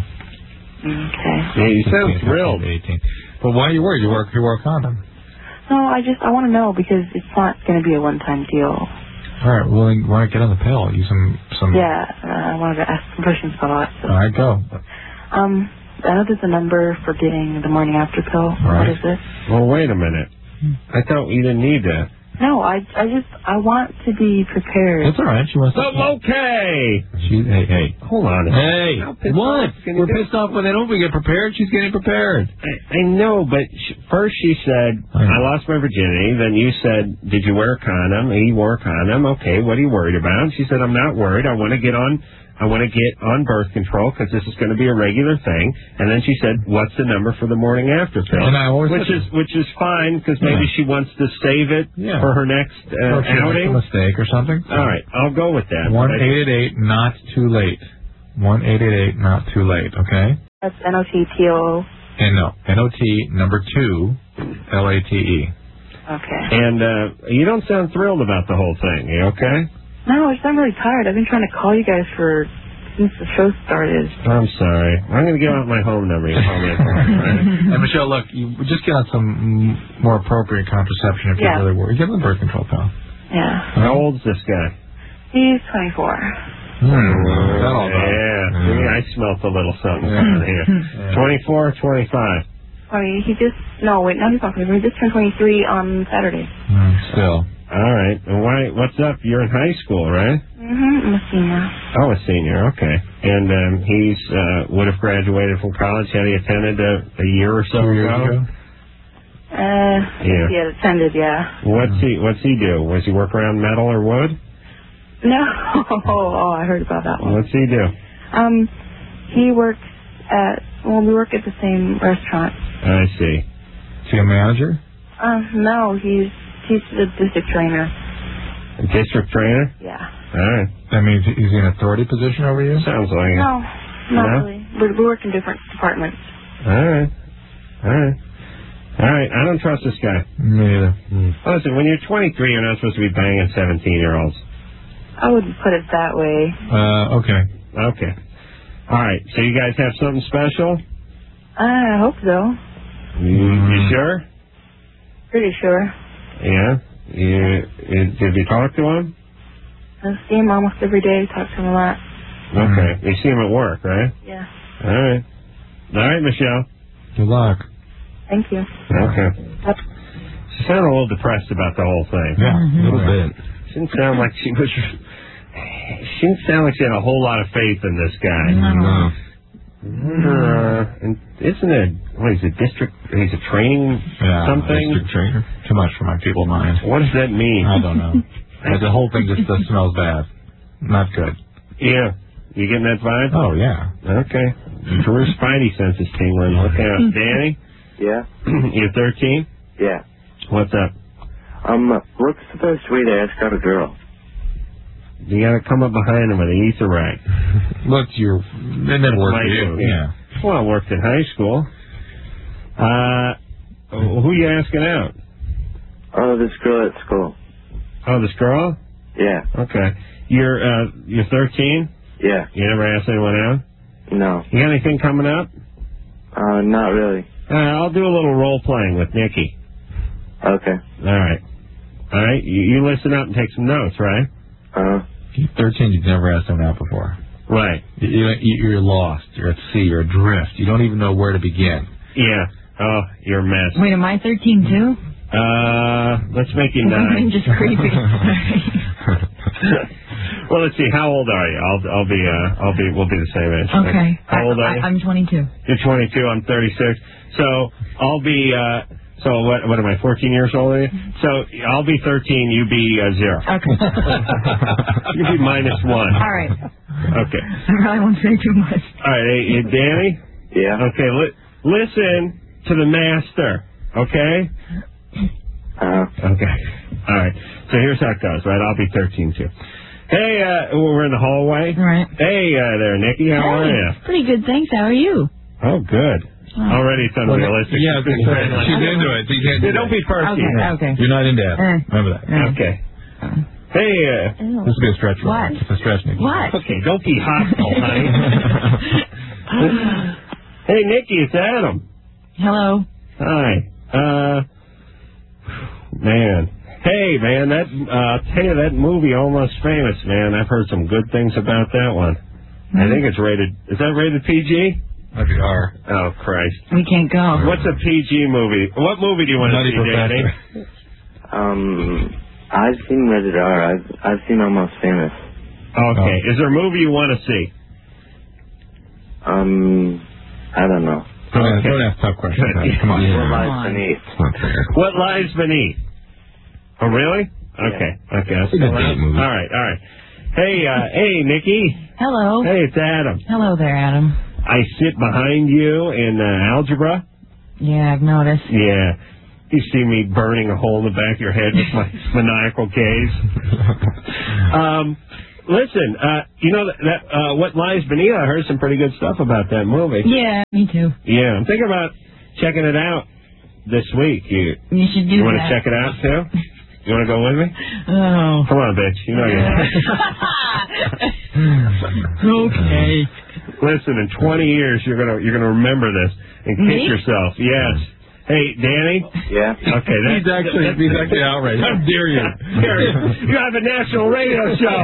Speaker 11: Okay.
Speaker 3: Yeah, you sound
Speaker 2: fifteen,
Speaker 3: thrilled.
Speaker 2: eighteen. But why are you worried? You work, you wear a condom.
Speaker 11: No, I just I want to know because it's not going to be a one-time deal.
Speaker 2: All right. Well, then why not get on the pill? Use some some.
Speaker 11: Yeah, uh, I wanted to ask some questions about it. So.
Speaker 2: All right, go.
Speaker 11: Um, I know there's a number for getting the morning after pill.
Speaker 3: Right.
Speaker 11: What is it?
Speaker 3: Well, wait a minute. I thought you didn't need that.
Speaker 11: No, I I just I want to be prepared.
Speaker 2: That's all right. She wants to.
Speaker 3: Okay.
Speaker 2: She, hey, hey.
Speaker 3: Hold on.
Speaker 2: Hey,
Speaker 3: How pissed
Speaker 2: what?
Speaker 3: off can you
Speaker 2: We're
Speaker 3: be?
Speaker 2: pissed off when they don't get prepared. She's getting prepared.
Speaker 3: I, I know, but sh- first she said, I lost my virginity. Then you said, did you wear a condom? He wore a condom. Okay, what are you worried about? She said, I'm not worried. I want to get on I want to get on birth control because this is going to be a regular thing. And then she said, what's the number for the morning after pill?
Speaker 2: And I always
Speaker 3: which is which is fine because maybe
Speaker 2: Yeah.
Speaker 3: she wants to save it
Speaker 2: Yeah.
Speaker 3: for her next uh,
Speaker 2: Or if she makes
Speaker 3: outing.
Speaker 2: a mistake or something.
Speaker 3: All right, I'll go with that.
Speaker 2: One eight eight eight not too late. One eight eight eight not too late. Okay.
Speaker 11: That's N O T T O O.
Speaker 2: And no, N O T number two, L A T E.
Speaker 11: Okay.
Speaker 3: And uh, you don't sound thrilled about the whole thing. You okay?
Speaker 11: No, it's I'm really tired. I've been trying to call you guys for since the show started.
Speaker 3: I'm sorry. I'm going to give out my home number. You call me. Right?
Speaker 2: And Michelle, look, you just get on some mm, more appropriate contraception if
Speaker 11: Yeah.
Speaker 2: you're really worried. Get on the birth control pill.
Speaker 11: Yeah.
Speaker 3: How old's this guy?
Speaker 11: He's twenty-four.
Speaker 2: Hmm. That all done.
Speaker 3: Yeah. See, I smelt a little something
Speaker 2: Yeah.
Speaker 3: down here.
Speaker 2: Yeah.
Speaker 3: twenty-four, twenty-five.
Speaker 11: I mean, he just no wait, no, he's not twenty-four. He just turned twenty-three on Saturday.
Speaker 2: Mm, still.
Speaker 3: All right. And why? What's up? You're in high school, right?
Speaker 11: Mhm. I'm a senior.
Speaker 3: Oh, a senior. Okay. And um, he's uh, would have graduated from college had he attended a, a year or so
Speaker 2: Two years
Speaker 3: ago.
Speaker 2: ago?
Speaker 11: Uh,
Speaker 3: Yeah.
Speaker 11: he had attended, yeah.
Speaker 3: What's he? What's he do? Was he work around metal or wood?
Speaker 11: No. Oh, I heard about that one.
Speaker 3: What's he do?
Speaker 11: Um, he works at well, we work at the same restaurant.
Speaker 3: I see.
Speaker 2: Is he a manager?
Speaker 11: Uh, no, he's he's the district trainer.
Speaker 3: A district trainer?
Speaker 11: Yeah.
Speaker 3: All right.
Speaker 2: That means he's in an authority position over you?
Speaker 3: Sounds like it.
Speaker 11: No, not
Speaker 3: No?
Speaker 11: really. We we work in different departments.
Speaker 3: All right. All right. All right. I don't trust this guy.
Speaker 2: Me neither.
Speaker 3: Listen, when you're twenty-three, you're not supposed to be banging seventeen-year-olds.
Speaker 11: I wouldn't put it that way.
Speaker 2: Uh, okay.
Speaker 3: Okay. All right. So you guys have something special?
Speaker 11: I hope so.
Speaker 3: You, you sure?
Speaker 11: Pretty sure.
Speaker 3: Yeah. You, you, did you talk to him?
Speaker 11: I see him almost every day. Talk to him a lot.
Speaker 3: Okay. You see him at work, right?
Speaker 11: Yeah.
Speaker 3: All right. All right, Michelle.
Speaker 2: Good luck.
Speaker 11: Thank you.
Speaker 3: Okay. She sounded a little depressed about the whole thing.
Speaker 2: Yeah, a little bit.
Speaker 3: She didn't sound like she was. She didn't sound like she had a whole lot of faith in this guy.
Speaker 2: No.
Speaker 3: Uh, and isn't it? What is it? District? He's a training
Speaker 2: Yeah,
Speaker 3: something.
Speaker 2: district trainer. Too much for my feeble mind.
Speaker 3: What does that mean?
Speaker 2: I don't know. And the whole thing just uh, smells bad. Not good.
Speaker 3: Yeah. You getting that vibe?
Speaker 2: Oh, yeah.
Speaker 3: Okay. Drew's spidey sense is tingling. Look out. Danny?
Speaker 12: Yeah?
Speaker 3: You're thirteen?
Speaker 12: Yeah.
Speaker 3: What's up?
Speaker 12: Um, what's the best way to ask out a girl?
Speaker 3: You gotta come up behind him with an ether rag.
Speaker 2: Look, you're. It never worked for you. Yeah.
Speaker 3: Well, it worked in high school. Uh, who you asking out?
Speaker 12: Oh, this girl at school.
Speaker 3: Oh, this girl?
Speaker 12: Yeah.
Speaker 3: Okay. You're, uh, you're thirteen?
Speaker 12: Yeah.
Speaker 3: You never asked anyone out?
Speaker 12: No.
Speaker 3: You got anything coming up?
Speaker 12: Uh, not really.
Speaker 3: Uh, I'll do a little role playing with Nikki.
Speaker 12: Okay.
Speaker 3: All right. All right. You, you listen up and take some notes, right?
Speaker 12: Uh-huh.
Speaker 2: You're thirteen, you've never asked someone out before.
Speaker 3: Right.
Speaker 2: You, you, you're lost. You're at sea. You're adrift. You don't even know where to begin.
Speaker 3: Yeah. Oh, you're a mess.
Speaker 4: Wait, am I thirteen too?
Speaker 3: Uh, let's make you nine.
Speaker 4: I'm just creepy.
Speaker 3: Well, let's see. How old are you? I'll, I'll be, uh, I'll be, we'll be the same age.
Speaker 4: Okay.
Speaker 3: How old are you?
Speaker 4: I, I'm twenty-two.
Speaker 3: You're twenty-two. I'm thirty-six. So I'll be. Uh, so what? What am I? fourteen years old? Are you? So I'll be thirteen. You be uh, zero.
Speaker 4: Okay.
Speaker 3: You be minus one.
Speaker 4: All right.
Speaker 3: Okay.
Speaker 4: I really won't say too much.
Speaker 3: All right. Hey, hey, Danny.
Speaker 12: Yeah.
Speaker 3: Okay. Li- listen to the master. Okay.
Speaker 12: Uh-huh.
Speaker 3: Okay. All right. So here's how it goes. Right. I'll be thirteen too. Hey, uh, we're in the hallway.
Speaker 4: Right.
Speaker 3: Hey uh, there, Nikki. How are
Speaker 4: Hey,
Speaker 3: you?
Speaker 4: pretty good, thanks. How are you?
Speaker 3: Oh, good.
Speaker 4: Oh.
Speaker 3: Already it's unrealistic.
Speaker 2: Yeah,
Speaker 3: She's been-
Speaker 2: she's into it. You can't
Speaker 3: Yeah,
Speaker 2: do
Speaker 3: don't
Speaker 2: that.
Speaker 3: be first.
Speaker 4: Okay,
Speaker 3: either.
Speaker 4: okay.
Speaker 2: You're not into that.
Speaker 4: Uh,
Speaker 2: Remember that.
Speaker 4: uh,
Speaker 3: Okay. Hey, uh,
Speaker 4: Ew.
Speaker 2: This will be a stretch. for
Speaker 4: What?
Speaker 2: you. It's a stretch, Nikki.
Speaker 4: What?
Speaker 3: okay, don't be hostile, honey. Hey, Nikki, it's Adam.
Speaker 4: Hello.
Speaker 3: Hi. Uh, man. Hey, man, that, uh, I'll tell you, that movie, Almost Famous, man, I've heard some good things about that one. I think it's rated, is that rated P G?
Speaker 2: That'd be R.
Speaker 3: Oh, Christ.
Speaker 4: We can't go.
Speaker 3: What's a P G movie? What movie do you want to
Speaker 2: Nutty
Speaker 3: see, Danny?
Speaker 2: Professor.
Speaker 12: Um, I've seen Rated R. I've, I've seen Almost Famous.
Speaker 3: Okay. Is there a movie you want to see?
Speaker 12: Um, I don't know.
Speaker 2: Don't, ask,
Speaker 3: Okay.
Speaker 2: don't ask tough questions. man. Come on.
Speaker 12: What
Speaker 2: Yeah.
Speaker 12: lies beneath?
Speaker 3: What Lies Beneath? Oh, really? Okay. Okay. That's
Speaker 2: It's a good date movie.
Speaker 3: All right. All right. Hey, uh, hey, Nikki.
Speaker 4: Hello.
Speaker 3: Hey, it's Adam.
Speaker 4: Hello there, Adam.
Speaker 3: I sit behind you in uh, algebra.
Speaker 4: Yeah, I've noticed.
Speaker 3: Yeah. You see me burning a hole in the back of your head with my maniacal gaze. um, listen, uh, you know, that, that uh, What Lies Beneath, I heard some pretty good stuff about that movie.
Speaker 4: Yeah, me too.
Speaker 3: Yeah, I'm thinking about checking it out this week. You,
Speaker 4: you should do
Speaker 3: You want to
Speaker 4: that.
Speaker 3: check it out, too? You want to go with me?
Speaker 4: Oh.
Speaker 3: Come on, bitch. You know you.
Speaker 4: Okay.
Speaker 3: Listen, in twenty years, you're gonna you're gonna remember this and kick
Speaker 4: Me?
Speaker 3: yourself. Yes. Hey, Danny.
Speaker 12: Yeah.
Speaker 3: Okay. That,
Speaker 2: He's actually
Speaker 3: that,
Speaker 2: he's actually outraged. How dare you?
Speaker 3: You have a national radio show.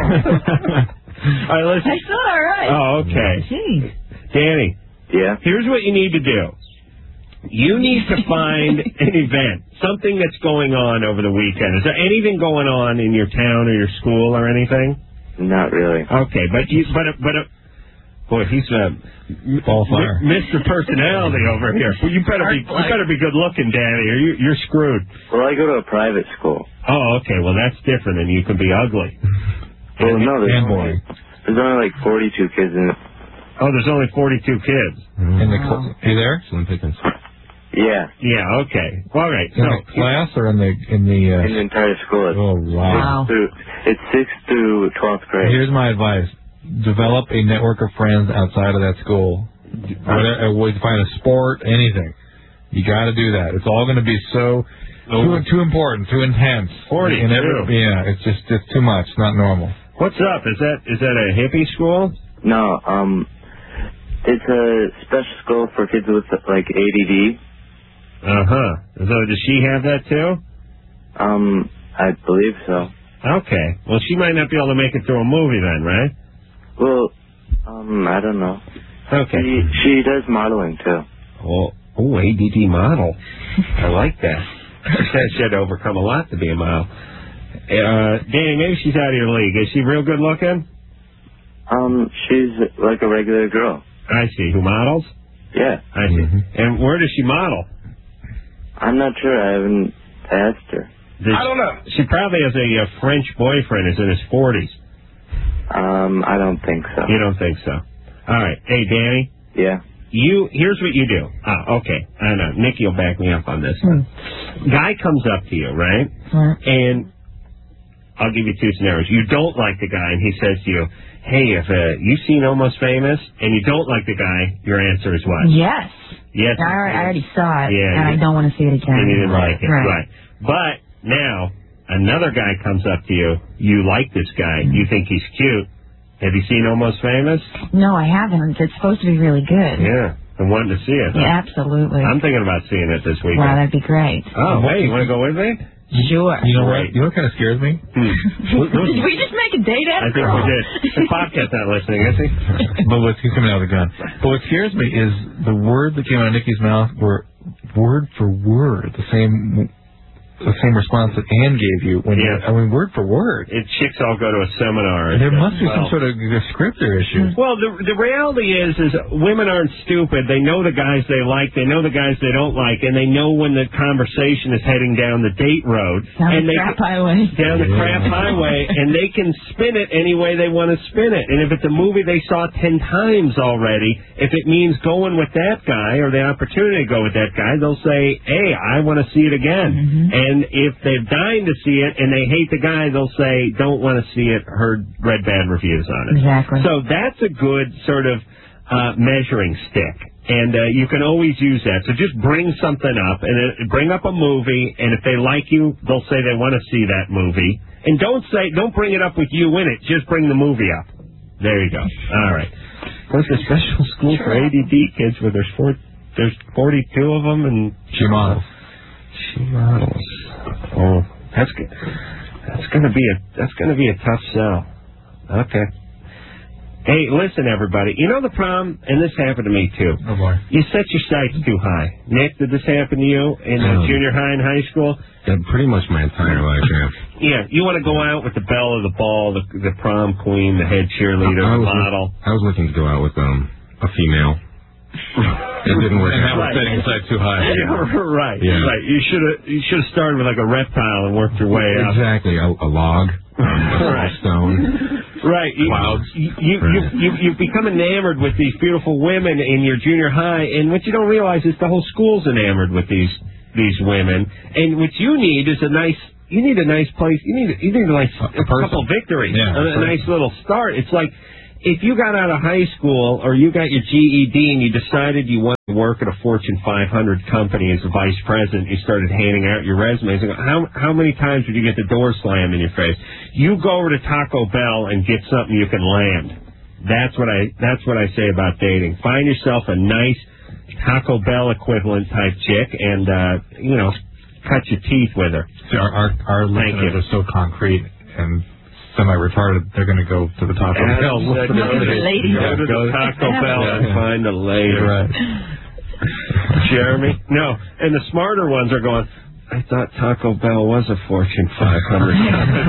Speaker 3: All right, listen.
Speaker 4: I feel all right.
Speaker 3: Oh, okay.
Speaker 4: Jeez.
Speaker 3: Danny.
Speaker 12: Yeah.
Speaker 3: Here's what you need to do. You need to find an event, something that's going on over the weekend. Is there anything going on in your town or your school or anything?
Speaker 12: Not really.
Speaker 3: Okay, but you, but but uh, boy, he's uh,
Speaker 2: Ball fire.
Speaker 3: M- Mister Personality over here. Well, you better be you better be good looking, Danny, or you, you're screwed.
Speaker 12: Well, I go to a private school.
Speaker 3: Oh, okay. Well, that's different, and you can be ugly.
Speaker 12: Well, no, there's
Speaker 2: And
Speaker 12: only, there's only like forty-two kids in it.
Speaker 3: Oh, there's only forty-two kids.
Speaker 2: In the cl- are you there?
Speaker 8: Slim Pickens.
Speaker 3: Yeah. Yeah. Okay. All right.
Speaker 2: In
Speaker 3: So
Speaker 2: the class or in the in the? Uh,
Speaker 12: In the entire school. It's
Speaker 2: oh wow.
Speaker 12: six through, it's sixth through twelfth grade.
Speaker 2: Here's my advice: develop a network of friends outside of that school. Whatever, uh, find a sport, anything. You got to do that. It's all going to be so too too important, too intense.
Speaker 3: Forty.
Speaker 2: And every, yeah, it's just it's too much. Not normal.
Speaker 3: What's up? Is that is that a hippie school?
Speaker 12: No, um, it's a special school for kids with like A D D.
Speaker 3: Uh huh. So does she have that too?
Speaker 12: Um, I believe so.
Speaker 3: Okay. Well, she might not be able to make it through a movie then, right?
Speaker 12: Well, um, I don't know.
Speaker 3: Okay.
Speaker 12: She she does modeling too.
Speaker 3: Well, oh, A D D model. I like that. She said she had to overcome a lot to be a model. Uh, Danny, maybe she's out of your league. Is she real good looking?
Speaker 12: Um, she's like a regular girl.
Speaker 3: I see. Who models?
Speaker 12: Yeah.
Speaker 3: I see. Mm-hmm. And where does she model?
Speaker 12: I'm not sure. I haven't asked her.
Speaker 3: Does I don't know. She probably has a, a French boyfriend who's in his forties.
Speaker 12: Um, I don't think so.
Speaker 3: You don't think so? All right. Hey, Danny.
Speaker 12: Yeah.
Speaker 3: You here's what you do. Ah, okay. I know. Nikki will back me up on this.
Speaker 4: Hmm.
Speaker 3: Guy comes up to you, right?
Speaker 4: Hmm.
Speaker 3: And I'll give you two scenarios. You don't like the guy, and he says to you, "Hey, if uh, you've seen Almost Famous, and you don't like the guy, your answer is what?"
Speaker 4: Yes.
Speaker 3: Yes.
Speaker 4: I already, I already saw it,
Speaker 3: Yeah,
Speaker 4: and I
Speaker 3: you-
Speaker 4: don't want to see it again.
Speaker 3: And you didn't like it,
Speaker 4: Right.
Speaker 3: right? But now another guy comes up to you. You like this guy. You think he's cute. Have you seen Almost Famous?
Speaker 4: No, I haven't. It's supposed to be really good.
Speaker 3: Yeah. I'm wanting to see it.
Speaker 4: Yeah, absolutely.
Speaker 3: I'm thinking about seeing it this weekend.
Speaker 4: Wow, that'd be great.
Speaker 3: Oh, hey, you want to go with me?
Speaker 4: Sure.
Speaker 2: You know
Speaker 3: Great.
Speaker 2: what? You know what kind of scares me?
Speaker 3: Hmm.
Speaker 4: Did we just make a date
Speaker 3: I
Speaker 4: after
Speaker 3: think
Speaker 4: all?
Speaker 3: we did. The Bobcat's not listening, is he?
Speaker 2: But what's he's coming out with a gun. But what scares me is the word that came out of Nikki's mouth were word for word the same the same response that Ann gave you when
Speaker 3: Yeah.
Speaker 2: you, I mean word for word.
Speaker 3: It, chicks all go to a seminar.
Speaker 2: There must be
Speaker 3: Well,
Speaker 2: some sort of descriptor issue.
Speaker 3: Well, the the reality is, is women aren't stupid. They know the guys they like. They know the guys they don't like, and they know when the conversation is heading down the date road.
Speaker 4: Down
Speaker 3: and
Speaker 4: the
Speaker 3: they
Speaker 4: crap highway.
Speaker 3: Down the crap highway, and they can spin it any way they want to spin it. And if it's a movie they saw ten times already, if it means going with that guy or the opportunity to go with that guy, they'll say, "Hey, I want to see it again."
Speaker 4: Mm-hmm.
Speaker 3: And if they're dying to see it and they hate the guy, they'll say, "Don't want to see it." Heard read bad reviews on it.
Speaker 4: Exactly.
Speaker 3: So that's a good sort of uh, measuring stick. And uh, you can always use that. So just bring something up, and uh, bring up a movie, and if they like you, they'll say they want to see that movie. And don't say, don't bring it up with you in it. Just bring the movie up. There you go. All right. There's a special school for A D D kids where there's four, there's forty-two of them, and
Speaker 2: She models.
Speaker 3: she models. Oh, that's good. That's gonna be a that's gonna be a tough sell. Okay. Hey, listen, everybody. You know the problem, and this happened to me too.
Speaker 2: Oh boy.
Speaker 3: You set your sights too high. Nick, did this happen to you in uh,
Speaker 8: Um,
Speaker 3: junior high and high school?
Speaker 8: Yeah, pretty much my entire life, yeah.
Speaker 3: Yeah, you want to go out with the belle of the ball, the, the prom queen, the head cheerleader,
Speaker 8: I
Speaker 3: the
Speaker 8: was,
Speaker 3: model.
Speaker 8: I was looking to go out with um a female. It didn't work
Speaker 2: And that
Speaker 8: out.
Speaker 2: was setting your sights too high.
Speaker 3: right,
Speaker 8: Yeah.
Speaker 3: right. You should have you should have started with like a reptile and worked your way up.
Speaker 8: Exactly, a, a log, um, a
Speaker 3: Right.
Speaker 8: stone.
Speaker 3: Right. You,
Speaker 2: clouds.
Speaker 3: You, you, you, you, you've become enamored with these beautiful women in your junior high, and what you don't realize is the whole school's enamored with these these women. And what you need is a nice, you need a nice place, you need, you need a, nice, a, a couple victories,
Speaker 2: yeah,
Speaker 3: a, a nice little start. It's like, if you got out of high school or you got your G E D and you decided you wanted to work at a Fortune five hundred company as a vice president, you started handing out your resumes. And go, how how many times would you get the door slammed in your face? You go over to Taco Bell and get something you can land. That's what I that's what I say about dating. Find yourself a nice Taco Bell equivalent type chick and uh, you know, cut your teeth with her.
Speaker 2: See, our our, our listeners are so concrete and semi-retarded, they're going to go to the Taco
Speaker 3: As
Speaker 2: Bell.
Speaker 3: Go to the lady. Go to the Taco Bell
Speaker 2: Yeah.
Speaker 3: and find a lady.
Speaker 2: You're right.
Speaker 3: Jeremy? No. And the smarter ones are going, I thought Taco Bell was a Fortune five hundred company.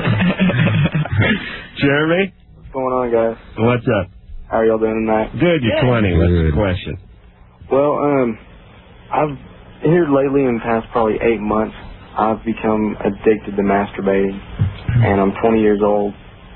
Speaker 3: Jeremy?
Speaker 13: What's going on, guys?
Speaker 3: What's up?
Speaker 13: How are y'all doing tonight?
Speaker 3: Good, you're twenty. What's the question?
Speaker 13: Well, um, I've, here lately in the past probably eight months, I've become addicted to masturbating. And I'm twenty years old,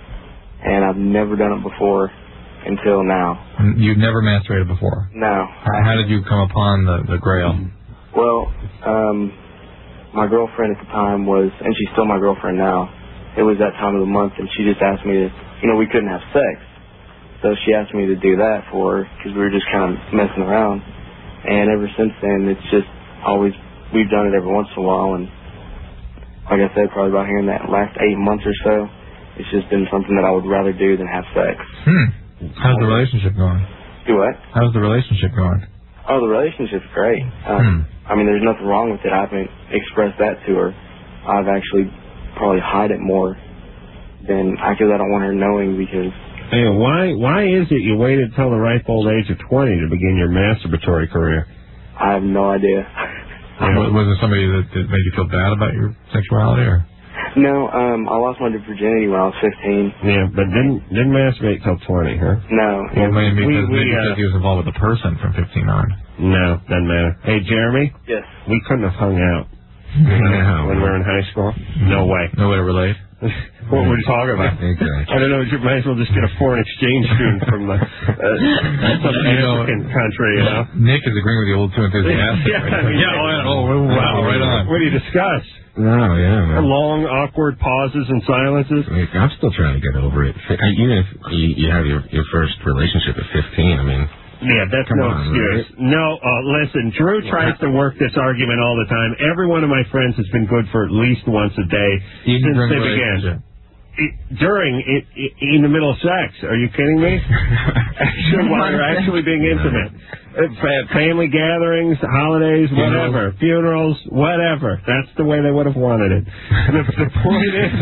Speaker 13: and I've never done it before until now.
Speaker 2: You've never masturbated before?
Speaker 13: No.
Speaker 2: How, how did you come upon the, the grail?
Speaker 13: Well, um, my girlfriend at the time was, and she's still my girlfriend now, it was that time of the month, and she just asked me to, you know, we couldn't have sex. So she asked me to do that for her, because we were just kind of messing around. And ever since then, it's just always, we've done it every once in a while, and like I said, probably about here in that last eight months or so, it's just been something that I would rather do than have sex.
Speaker 2: Hmm. How's the relationship going?
Speaker 13: Do what?
Speaker 2: How's the relationship going?
Speaker 13: Oh, the relationship's great. Um, I mean, there's nothing wrong with it. I haven't expressed that to her. I've actually probably hide it more than I, because I don't want her knowing, because...
Speaker 3: Hey, why why is it you waited till the ripe old age of twenty to begin your masturbatory career?
Speaker 13: I have no idea.
Speaker 2: Yeah. Was, was there somebody that, that made you feel bad about your sexuality, or?
Speaker 13: No, um, I lost my virginity when I was fifteen.
Speaker 3: Yeah, but didn't didn't masturbate till twenty, huh?
Speaker 13: No.
Speaker 2: Well, maybe because,
Speaker 3: we,
Speaker 2: maybe
Speaker 3: uh,
Speaker 2: because he was involved with a person from fifteen on.
Speaker 3: No, doesn't matter. Hey, Jeremy?
Speaker 13: Yes.
Speaker 3: We couldn't have hung out uh, when we were in high school. No way.
Speaker 2: No way to relate.
Speaker 3: What we're talking about.
Speaker 8: Exactly.
Speaker 3: I don't know, you might as well just get a foreign exchange student from uh, uh, some
Speaker 2: You know,
Speaker 3: African country, you know?
Speaker 2: Nick is agreeing with you a little too enthusiastic.
Speaker 3: Yeah,
Speaker 2: right?
Speaker 3: I mean,
Speaker 2: yeah, oh, yeah, oh, wow, right on.
Speaker 3: What do you discuss?
Speaker 8: No, yeah, man.
Speaker 3: Long, awkward pauses and silences?
Speaker 8: I mean, I'm still trying to get over it. Even if you, you have your, your first relationship at fifteen, I mean...
Speaker 3: Yeah, that's
Speaker 8: Come
Speaker 3: no
Speaker 8: on,
Speaker 3: excuse.
Speaker 8: right?
Speaker 3: No, uh, listen, Drew tries to work this argument all the time. Every one of my friends has been good for at least once a day
Speaker 2: Even
Speaker 3: since
Speaker 2: during
Speaker 3: they
Speaker 2: the
Speaker 3: began.
Speaker 2: relationship.
Speaker 3: It, during, it, it, in the middle of sex. Are you kidding me? Actually, while you're actually being intimate. Uh, fa- family gatherings, holidays, whatever. Funerals, whatever. That's the way they would have wanted it. The, the point is,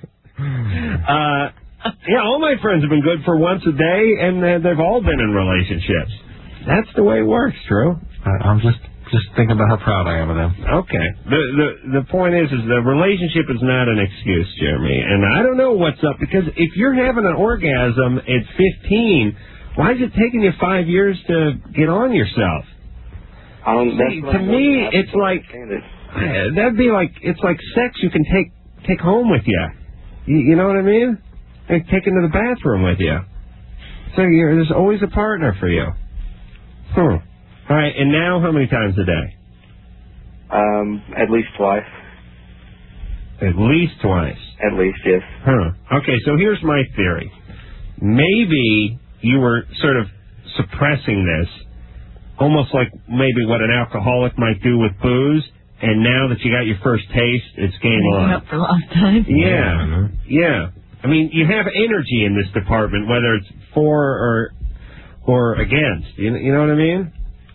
Speaker 3: uh, yeah, all my friends have been good for once a day, and uh, they've all been in relationships. That's the way it works, Drew.
Speaker 2: I- I'm just just thinking about how proud I am of them.
Speaker 3: Okay. The the the point is, is the relationship is not an excuse, Jeremy. And I don't know what's up, because if you're having an orgasm at fifteen, why is it taking you five years to get on yourself?
Speaker 13: I don't, that's
Speaker 3: See,
Speaker 13: what
Speaker 3: to
Speaker 13: I'm
Speaker 3: me,
Speaker 13: looking at.
Speaker 3: it's like
Speaker 13: It.
Speaker 3: uh, that'd be like it's like sex you can take take home with you. You, you know what I mean? Like taking to the bathroom with you. So you're, there's always a partner for you. Hmm. All right, and now how many times a day?
Speaker 13: Um, at least twice.
Speaker 3: At least twice.
Speaker 13: At least, yes.
Speaker 3: Huh. Okay, so here's my theory. Maybe you were sort of suppressing this, almost like maybe what an alcoholic might do with booze, and now that you got your first taste, it's game
Speaker 4: Making
Speaker 3: on.
Speaker 4: up for lost time.
Speaker 3: Yeah, yeah. I mean, you have energy in this department, whether it's for or or against. You, you know what I mean?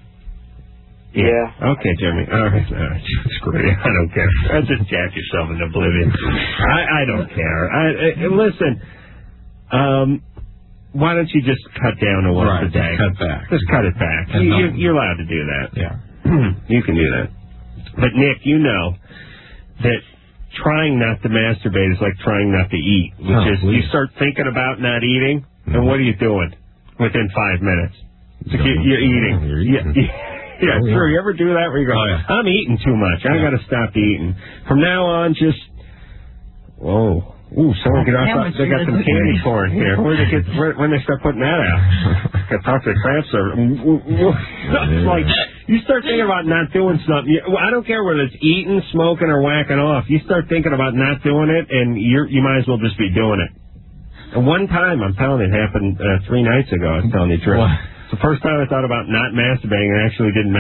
Speaker 13: Yeah.
Speaker 3: Okay, Jeremy. All right. All right. Screw you. I don't care. I'll just jack yourself into oblivion. I, I don't care. I, I, listen, um, why don't you just cut down to once
Speaker 2: Right,
Speaker 3: a day?
Speaker 2: just cut back.
Speaker 3: Just cut it back.
Speaker 2: And
Speaker 3: You,
Speaker 2: don't-
Speaker 3: you're, you're allowed to do that.
Speaker 2: Yeah.
Speaker 3: You can do that. But, Nick, you know that trying not to masturbate is like trying not to eat, which
Speaker 8: Oh,
Speaker 3: is
Speaker 8: please.
Speaker 3: you start thinking about not eating, and what are you doing within five minutes? It's like you- you're eating.
Speaker 8: You're eating.
Speaker 3: Yeah, yeah,
Speaker 8: Oh, yeah.
Speaker 3: true. You ever do that where you go,
Speaker 2: Oh, yeah.
Speaker 3: I'm eating too much. I
Speaker 2: Yeah.
Speaker 3: got to stop eating. From now on, just, whoa, Ooh, someone get off.
Speaker 4: Sandwich
Speaker 3: They got some
Speaker 4: business.
Speaker 3: candy corn here. Where they get? Where, when they start putting that out? Got to talk to the craft service. It's like you start thinking about not doing something. You, well, I don't care whether it's eating, smoking, or whacking off. You start thinking about not doing it, and you're you might as well just be doing it. And one time, I'm telling you, it happened uh, three nights ago. I was telling you the truth. It's the first time I thought about not masturbating and actually didn't